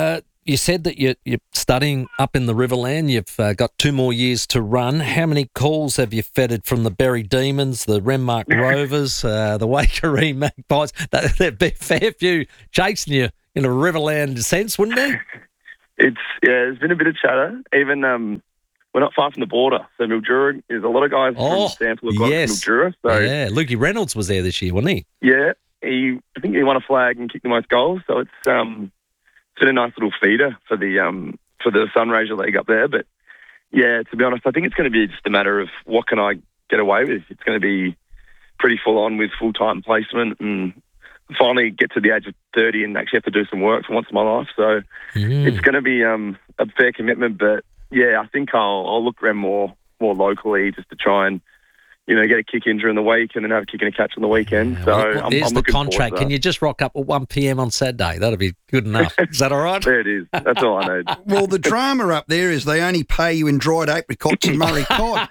S9: you said that you're studying up in the Riverland. You've got 2 more years to run. How many calls have you feted from the Berry Demons, the Renmark Rovers, the Waikerie Magpies? There'd be a fair few chasing you in a Riverland sense, wouldn't there?
S7: There's been a bit of chatter. Even we're not far from the border, so Mildura. There's a lot of guys from Sample have gone to Mildura. So
S9: yeah, Lukey Reynolds was there this year, wasn't he?
S7: Yeah, I think he won a flag and kicked the most goals. So it's been a nice little feeder for the Sunraysia League up there. But yeah, to be honest, I think it's going to be just a matter of what can I get away with. It's going to be pretty full on with full-time placement and finally get to the age of 30 and actually have to do some work for once in my life. So it's going to be a fair commitment. But yeah, I think I'll look around more locally just to try and, get a kick in during the week and then have a kick and a catch on the weekend. So I'm
S9: there's the
S7: looking
S9: contract.
S7: forward to
S9: Can
S7: that.
S9: you just rock up at 1 p.m. on Saturday? That'll be good enough. Is that all right?
S7: There it is. That's all I need.
S5: Well, the drama up there is they only pay you in dried apricots and Murray cod.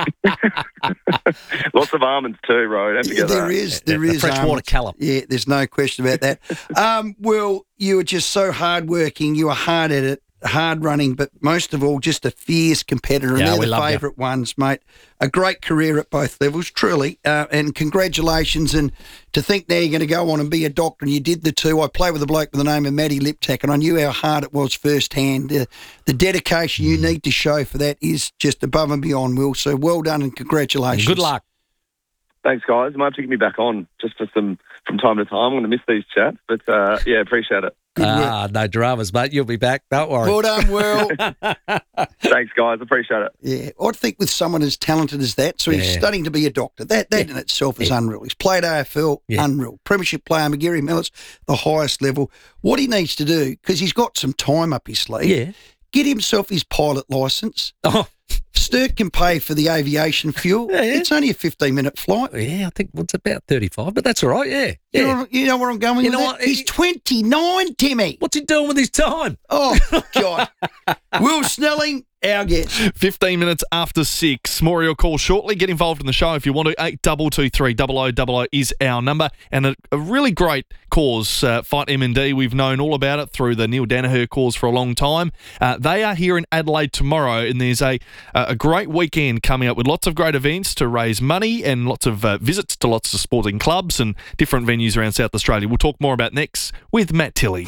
S7: Lots of almonds too, Ro. Don't forget that.
S5: There is
S9: freshwater
S5: almonds.
S9: callum.
S5: Yeah, there's no question about that. Well, you were just so hardworking. You were hard at it, hard running, but most of all, just a fierce competitor. And they're the favourite ones, mate. A great career at both levels, truly. And congratulations. And to think now you're going to go on and be a doctor, and you did the two. I played with a bloke by the name of Matty Liptak, and I knew how hard it was firsthand. The dedication you need to show for that is just above and beyond, Will. So well done and congratulations.
S9: Good luck.
S7: Thanks, guys. You might have to get me back on just for from time to time. I'm going to miss these chats, but yeah, appreciate it.
S9: No dramas, mate. You'll be back. Don't worry.
S5: Well done, Will.
S7: Thanks, guys. Appreciate it.
S5: Yeah, I think with someone as talented as that, so he's studying to be a doctor. That in itself is unreal. He's played AFL, unreal. Premiership player, McGarry Miller's the highest level. What he needs to do, because he's got some time up his sleeve, get himself his pilot licence. Sturt can pay for the aviation fuel. It's only a 15-minute flight.
S9: Yeah, I think it's about 35, but that's all right, yeah.
S5: You know where I'm going with that? He's 29, Timmy.
S9: What's he doing with his time?
S5: Oh, God. Will Snelling, our guest.
S14: 15 minutes after 6. More of your call shortly. Get involved in the show if you want to. 8223 0000 is our number. And a really great cause, Fight M&D. We've known all about it through the Neil Danaher cause for a long time. They are here in Adelaide tomorrow, and there's a great weekend coming up with lots of great events to raise money and lots of visits to lots of sporting clubs and different venues around South Australia. We'll talk more about next with Matt Tilley.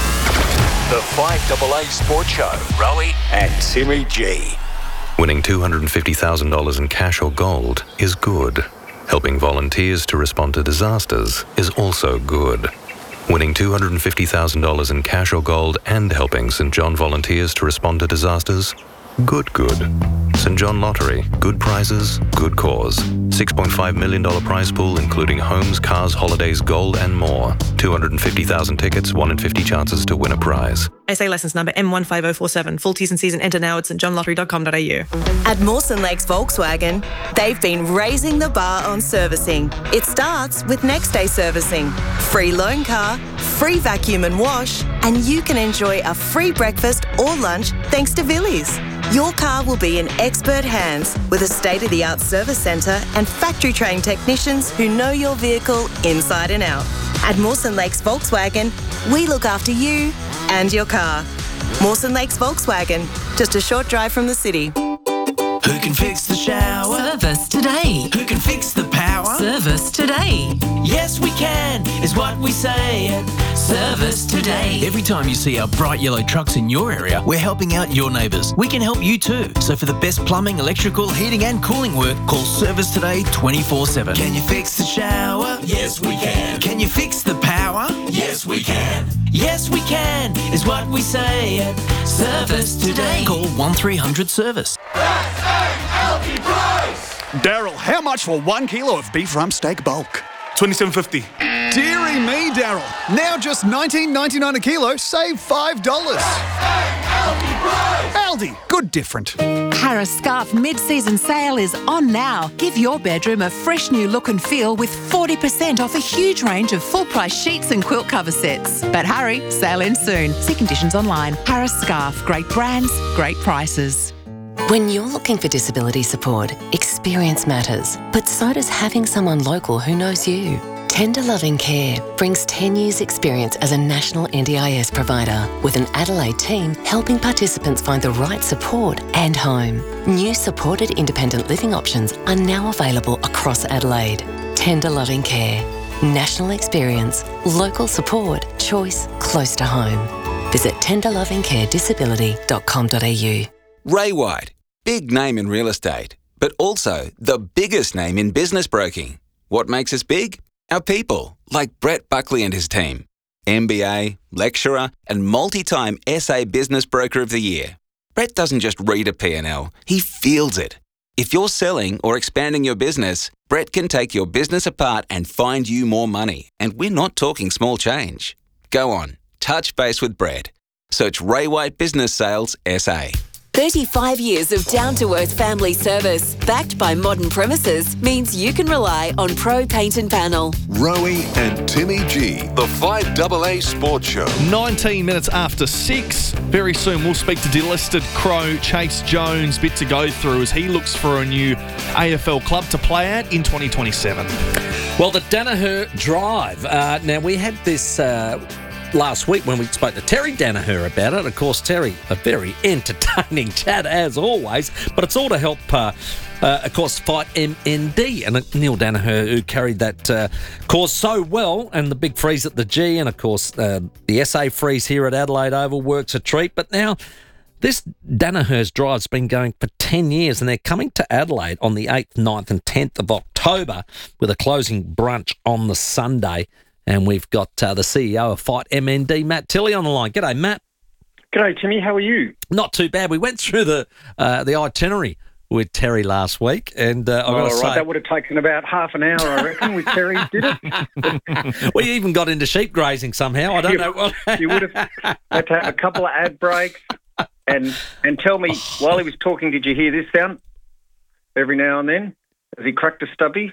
S8: The 5AA Sports Show, Rowie and Timmy G.
S10: Winning $250,000 in cash or gold is good. Helping volunteers to respond to disasters is also good. Winning $250,000 in cash or gold and helping St John volunteers to respond to disasters? Good. St John Lottery. Good prizes, good cause. $6.5 million prize pool including homes, cars, holidays, gold and more. 250,000 tickets, 1 in 50 chances to win a prize.
S11: SA licence number M15047. Full T's and C's and enter now at stjohnlottery.com.au.
S12: At Mawson Lakes Volkswagen, they've been raising the bar on servicing. It starts with next day servicing. Free loan car, free vacuum and wash, and you can enjoy a free breakfast or lunch thanks to Villies. Your car will be in expert hands with a state-of-the-art service centre and factory-trained technicians who know your vehicle inside and out. At Mawson Lakes Volkswagen, we look after you and your car. Mawson Lakes Volkswagen, just a short drive from the city.
S15: Who can fix the shower?
S16: Service today.
S15: Who can fix the power?
S16: Service today.
S15: Yes, we can, is what we say at Service Today.
S17: Every time you see our bright yellow trucks in your area, we're helping out your neighbours. We can help you too. So for the best plumbing, electrical, heating and cooling work, call Service Today 24/7.
S15: Can you fix the shower? Yes, we can. Can you fix the power? Yes, we can. Yes, we can, is what we say at Service Today.
S17: Call 1300 Service.
S18: Daryl, how much for 1 kilo of beef rump steak bulk?
S22: $27.50.
S18: Deary me, Daryl. Now just $19.99 a kilo, save $5. Aldi, good different.
S21: Harris Scarf mid-season sale is on now. Give your bedroom a fresh new look and feel with 40% off a huge range of full-price sheets and quilt cover sets. But hurry, sale ends soon. See conditions online. Harris Scarf, great brands, great prices.
S23: When you're looking for disability support, experience matters, but so does having someone local who knows you. Tender Loving Care brings 10 years' experience as a national NDIS provider with an Adelaide team helping participants find the right support and home. New supported independent living options are now available across Adelaide. Tender Loving Care. National experience, local support, choice close to home. Visit tenderlovingcaredisability.com.au.
S1: Ray White, big name in real estate, but also the biggest name in business broking. What makes us big? Our people, like Brett Buckley and his team. MBA, lecturer, and multi-time SA Business Broker of the Year. Brett doesn't just read a P&L, he feels it. If you're selling or expanding your business, Brett can take your business apart and find you more money. And we're not talking small change. Go on, touch base with Brett. Search Ray White Business Sales SA.
S13: 35 years of down-to-earth family service, backed by modern premises, means you can rely on Pro Paint and Panel.
S20: Rowie and Timmy G, the 5AA Sports Show.
S14: 19 minutes after 6. Very soon we'll speak to delisted Crow Chase Jones. Bit to go through as he looks for a new AFL club to play at in 2027.
S9: Well, the Danaher Drive. Now, we had this last week when we spoke to Terry Danaher about it. Of course, Terry, a very entertaining chat as always, but it's all to help, of course, fight MND. And Neil Danaher, who carried that cause so well, and the big freeze at the G, and of course, the SA freeze here at Adelaide Oval works a treat. But now, this Danaher's Drive's been going for 10 years, and they're coming to Adelaide on the 8th, 9th and 10th of October with a closing brunch on the Sunday. And we've got the CEO of Fight MND, Matt Tilley, on the line. G'day, Matt.
S2: G'day, Timmy. How are you?
S9: Not too bad. We went through the itinerary with Terry last week, and I've got to say,
S2: that would have taken about half an hour, I reckon, with Terry, did it?
S9: We even got into sheep grazing somehow. I don't know.
S2: You would have had to have a couple of ad breaks and tell me, while he was talking, did you hear this sound every now and then? Has he cracked a stubby?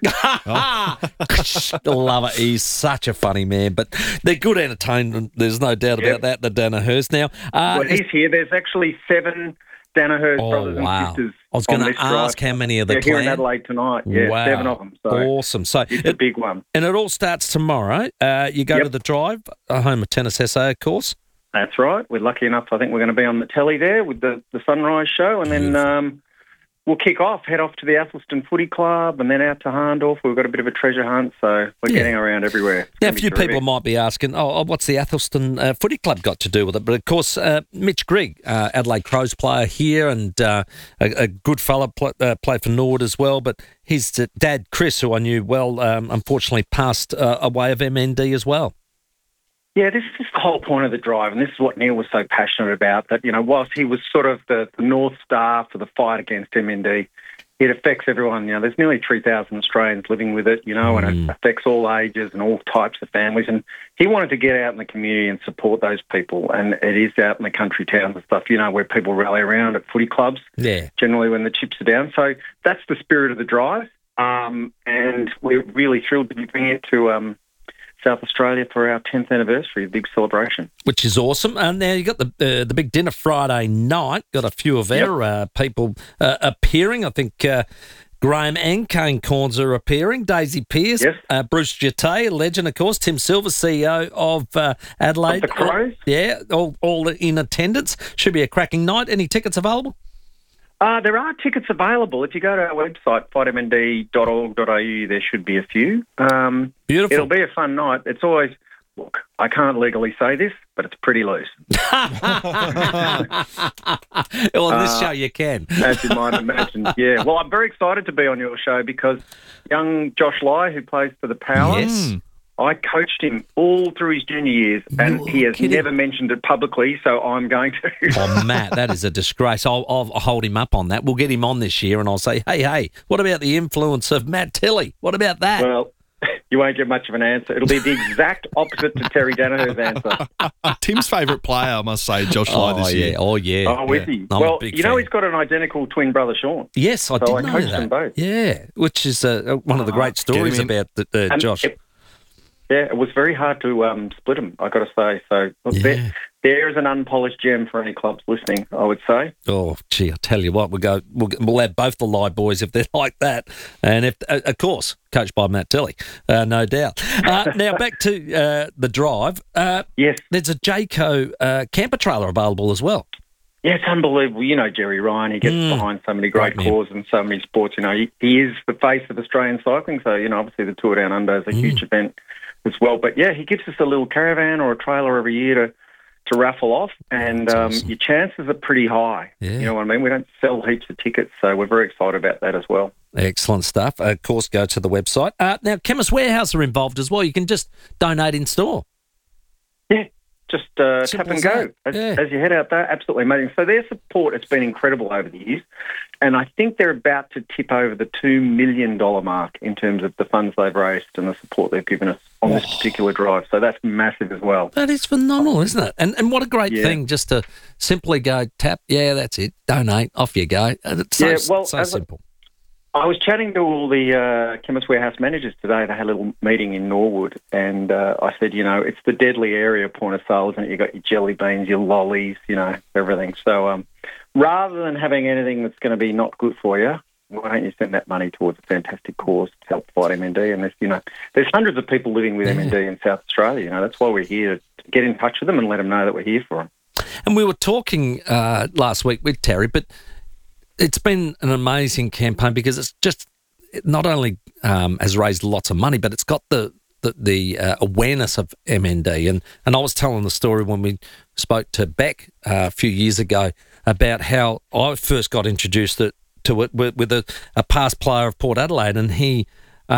S9: Love it. He's such a funny man, but they're good entertainment. There's no doubt about that, the Danahers. Now,
S2: well, he's here. There's actually 7 Danahers brothers and sisters.
S9: I was going to ask how many of the
S2: clan. They're here in Adelaide tonight. Yeah,
S9: wow.
S2: 7 of them. So
S9: awesome. So
S2: it's a big one.
S9: And it all starts tomorrow. You go to the Drive, home of Tennis SA, of course.
S2: That's right. We're lucky enough. I think we're going to be on the telly there with the Sunrise show, and then we'll kick off, head off to the Athelston Footy Club, and then out to Harndorf. We've got a bit of a treasure hunt, so we're getting around everywhere.
S9: Now, a few people might be asking, what's the Athelston Footy Club got to do with it? But, of course, Mitch Grigg, Adelaide Crows player here, and a good fella, played for Nord as well. But his dad, Chris, who I knew well, unfortunately passed away of MND as well.
S2: Yeah, this is the whole point of the Drive, and this is what Neil was so passionate about, that, whilst he was sort of the North Star for the fight against MND, it affects everyone. There's nearly 3,000 Australians living with it, and it affects all ages and all types of families. And he wanted to get out in the community and support those people, and it is out in the country towns and stuff, where people rally around at footy clubs, generally when the chips are down. So that's the spirit of the Drive, and we're really thrilled to be bringing it to South Australia for our 10th anniversary, a big celebration.
S9: Which is awesome. And now you got the big dinner Friday night. Got a few of our people appearing. I think Graham and Kane Corns are appearing. Daisy Pearce, Bruce Jete, a legend, of course. Tim Silver, CEO of Adelaide.
S2: Of the Crows.
S9: All in attendance. Should be a cracking night. Any tickets available?
S2: There are tickets available. If you go to our website, fightmnd.org.au, there should be a few.
S9: Beautiful.
S2: It'll be a fun night. It's always, look, I can't legally say this, but it's pretty loose.
S9: Well, on this show you can.
S2: As you might imagine, yeah. Well, I'm very excited to be on your show because young Josh Lai, who plays for the Power, I coached him all through his junior years, and he has never mentioned it publicly, so I'm going to.
S9: Oh, Matt, that is a disgrace. I'll hold him up on that. We'll get him on this year, and I'll say, hey, what about the influence of Matt Tilley? What about that?
S2: Well, you won't get much of an answer. It'll be the exact opposite to Terry Danaher's answer.
S14: Tim's favourite player, I must say, Josh Lai this year.
S2: Oh, is he? Well, he's got an identical twin brother, Sean.
S9: Yes, I did know that.
S2: So I coached them both.
S9: Yeah, which is one of the great stories about Josh.
S2: It was very hard to split them, I got to say. So there's an unpolished gem for any clubs listening, I would say.
S9: Oh, gee, I tell you what, we'll have both the live boys if they're like that. And if, of course, coached by Matt Tilley, no doubt. Now, back to the drive.
S2: Yes.
S9: There's a Jayco camper trailer available as well.
S2: Yeah, it's unbelievable. You know Jerry Ryan, he gets behind so many great causes and so many sports. You know, he is the face of Australian cycling. So, you know, obviously the Tour Down Under is a huge event as well. But, yeah, he gives us a little caravan or a trailer every year to raffle off, and awesome. Your chances are pretty high. Yeah. You know what I mean? We don't sell heaps of tickets, so we're very excited about that as well.
S9: Excellent stuff. Of course, go to the website. Now, Chemist Warehouse are involved as well. You can just donate in store.
S2: Yeah. Just tap and go as you head out there. Absolutely amazing. So their support has been incredible over the years, and I think they're about to tip over the $2 million mark in terms of the funds they've raised and the support they've given us on this particular drive. So that's massive as well.
S9: That is phenomenal, isn't it? And what a great thing just to simply go tap, that's it, donate, off you go. It's so simple.
S2: I was chatting to all the Chemist Warehouse managers today. They had a little meeting in Norwood, and I said, you know, it's the deadly area point of sale, isn't it? You've got your jelly beans, your lollies, you know, everything. So rather than having anything that's going to be not good for you, why don't you send that money towards a fantastic cause to help fight MND? And there's hundreds of people living with MND in South Australia. You know, that's why we're here, to get in touch with them and let them know that we're here for them.
S9: And we were talking last week with Terry, but it's been an amazing campaign because it's just not only has raised lots of money, but it's got the awareness of MND. And I was telling the story when we spoke to Beck a few years ago about how I first got introduced to it with a past player of Port Adelaide, and he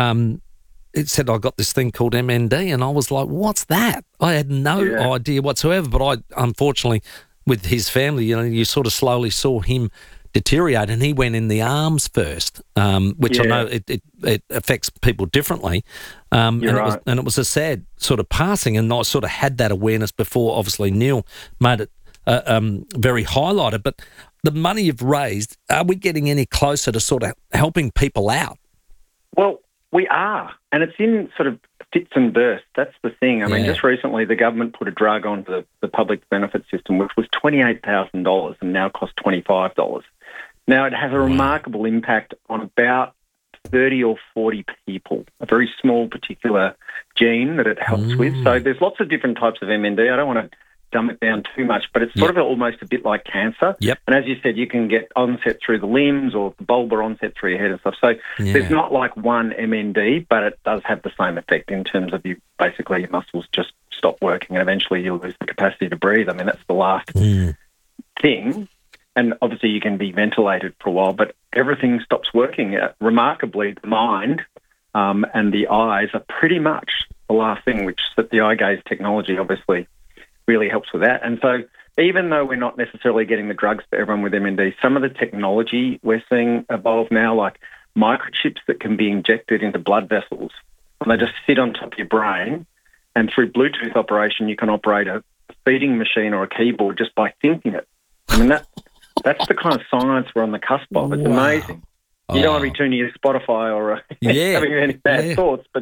S9: said, I got this thing called MND, and I was like, what's that? I had no idea whatsoever, but I, unfortunately, with his family, you know, you sort of slowly saw him deteriorate, and he went in the arms first, which I know it affects people differently. And it was a sad sort of passing, and I sort of had that awareness before. Obviously, Neil made it very highlighted. But the money you've raised, are we getting any closer to sort of helping people out?
S2: Well, we are, and it's in sort of fits and bursts. That's the thing. I mean, just recently the government put a drug onto the public benefit system, which was $28,000 and now costs $25. Now, it has a remarkable impact on about 30 or 40 people, a very small particular gene that it helps with. So there's lots of different types of MND. I don't want to dumb it down too much, but it's sort of almost a bit like cancer.
S9: Yep.
S2: And as you said, you can get onset through the limbs or the bulbar onset through your head and stuff. So there's not like one MND, but it does have the same effect in terms of basically your muscles just stop working and eventually you'll lose the capacity to breathe. I mean, that's the last thing. And obviously you can be ventilated for a while, but everything stops working. Remarkably, the mind and the eyes are pretty much the last thing, which that the eye gaze technology obviously really helps with that. And so even though we're not necessarily getting the drugs for everyone with MND, some of the technology we're seeing evolve now, like microchips that can be injected into blood vessels, and they just sit on top of your brain, and through Bluetooth operation you can operate a feeding machine or a keyboard just by thinking it. I mean, that's the kind of science we're on the cusp of. It's amazing. You don't want to be tuning your Spotify or having any bad thoughts, but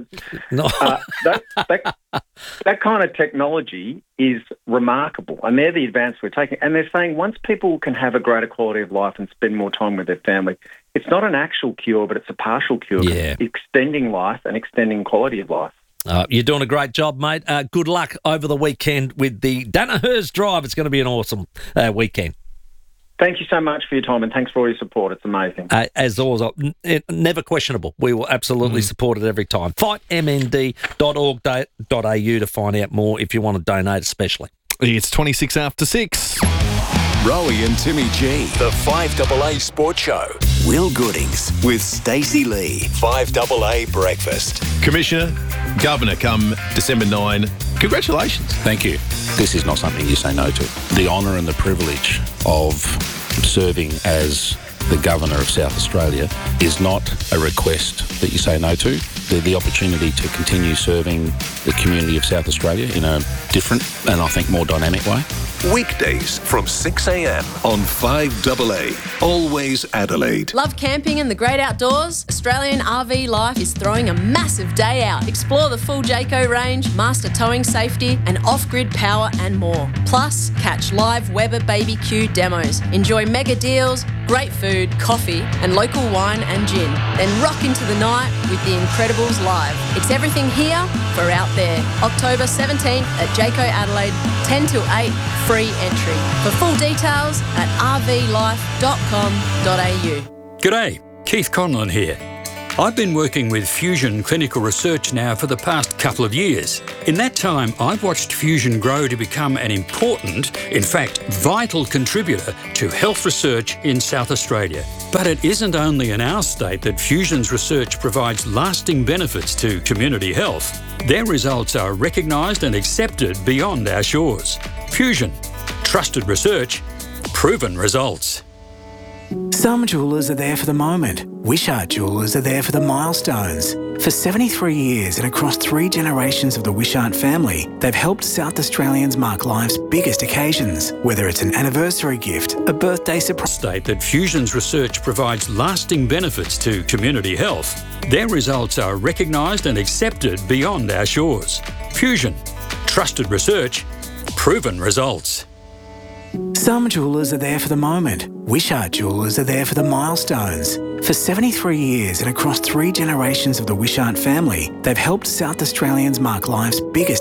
S2: that kind of technology is remarkable, and they're the advance we're taking. And they're saying once people can have a greater quality of life and spend more time with their family, it's not an actual cure, but it's a partial cure. It's extending life and extending quality of life.
S9: You're doing a great job, mate. Good luck over the weekend with the Danaher's Drive. It's going to be an awesome weekend.
S2: Thank you so much for your time, and thanks for all your support. It's amazing.
S9: As always, never questionable. We will absolutely support it every time. FightMND.org.au to find out more if you want to donate especially.
S14: It's 26 after 6.
S8: Rowie and Timmy G. The 5AA Sports Show. Will Goodings with Stacey Lee. 5AA Breakfast.
S3: Commissioner, Governor come December 9. Congratulations.
S4: Thank you. This is not something you say no to. The honour and the privilege of serving as the Governor of South Australia is not a request that you say no to. the opportunity to continue serving the community of South Australia in a different and I think more dynamic way.
S20: Weekdays from 6 a.m. on 5AA. Always Adelaide.
S6: Love camping and the great outdoors? Australian RV Life is throwing a massive day out. Explore the full Jayco range, master towing safety and off-grid power and more. Plus, catch live Weber BBQ demos. Enjoy mega deals, great food, coffee and local wine and gin. Then rock into the night with the Incredibles live. It's everything here for out there. October 17th at Jayco Adelaide, 10 till 8, free entry. For full details at rvlife.com.au.
S7: G'day, Keith Conlon here. I've been working with Fusion Clinical Research now for the past couple of years. In that time, I've watched Fusion grow to become an important, in fact, vital contributor to health research in South Australia. But it isn't only in our state that Fusion's research provides lasting benefits to community health. Their results are recognised and accepted beyond our shores. Fusion. Trusted research. Proven results.
S19: Some jewellers are there for the moment. Wishart Jewellers are there for the milestones. For 73 years and across 3 generations of the Wishart family, they've helped South Australians mark life's biggest occasions, whether it's an anniversary gift, a birthday surprise.
S7: State that Fusion's research provides lasting benefits to community health. Their results are recognised and accepted beyond our shores. Fusion. Trusted research. Proven results.
S19: Some jewellers are there for the moment. Wishart Jewellers are there for the milestones. For 73 years and across 3 generations of the Wishart family, they've helped South Australians mark life's biggest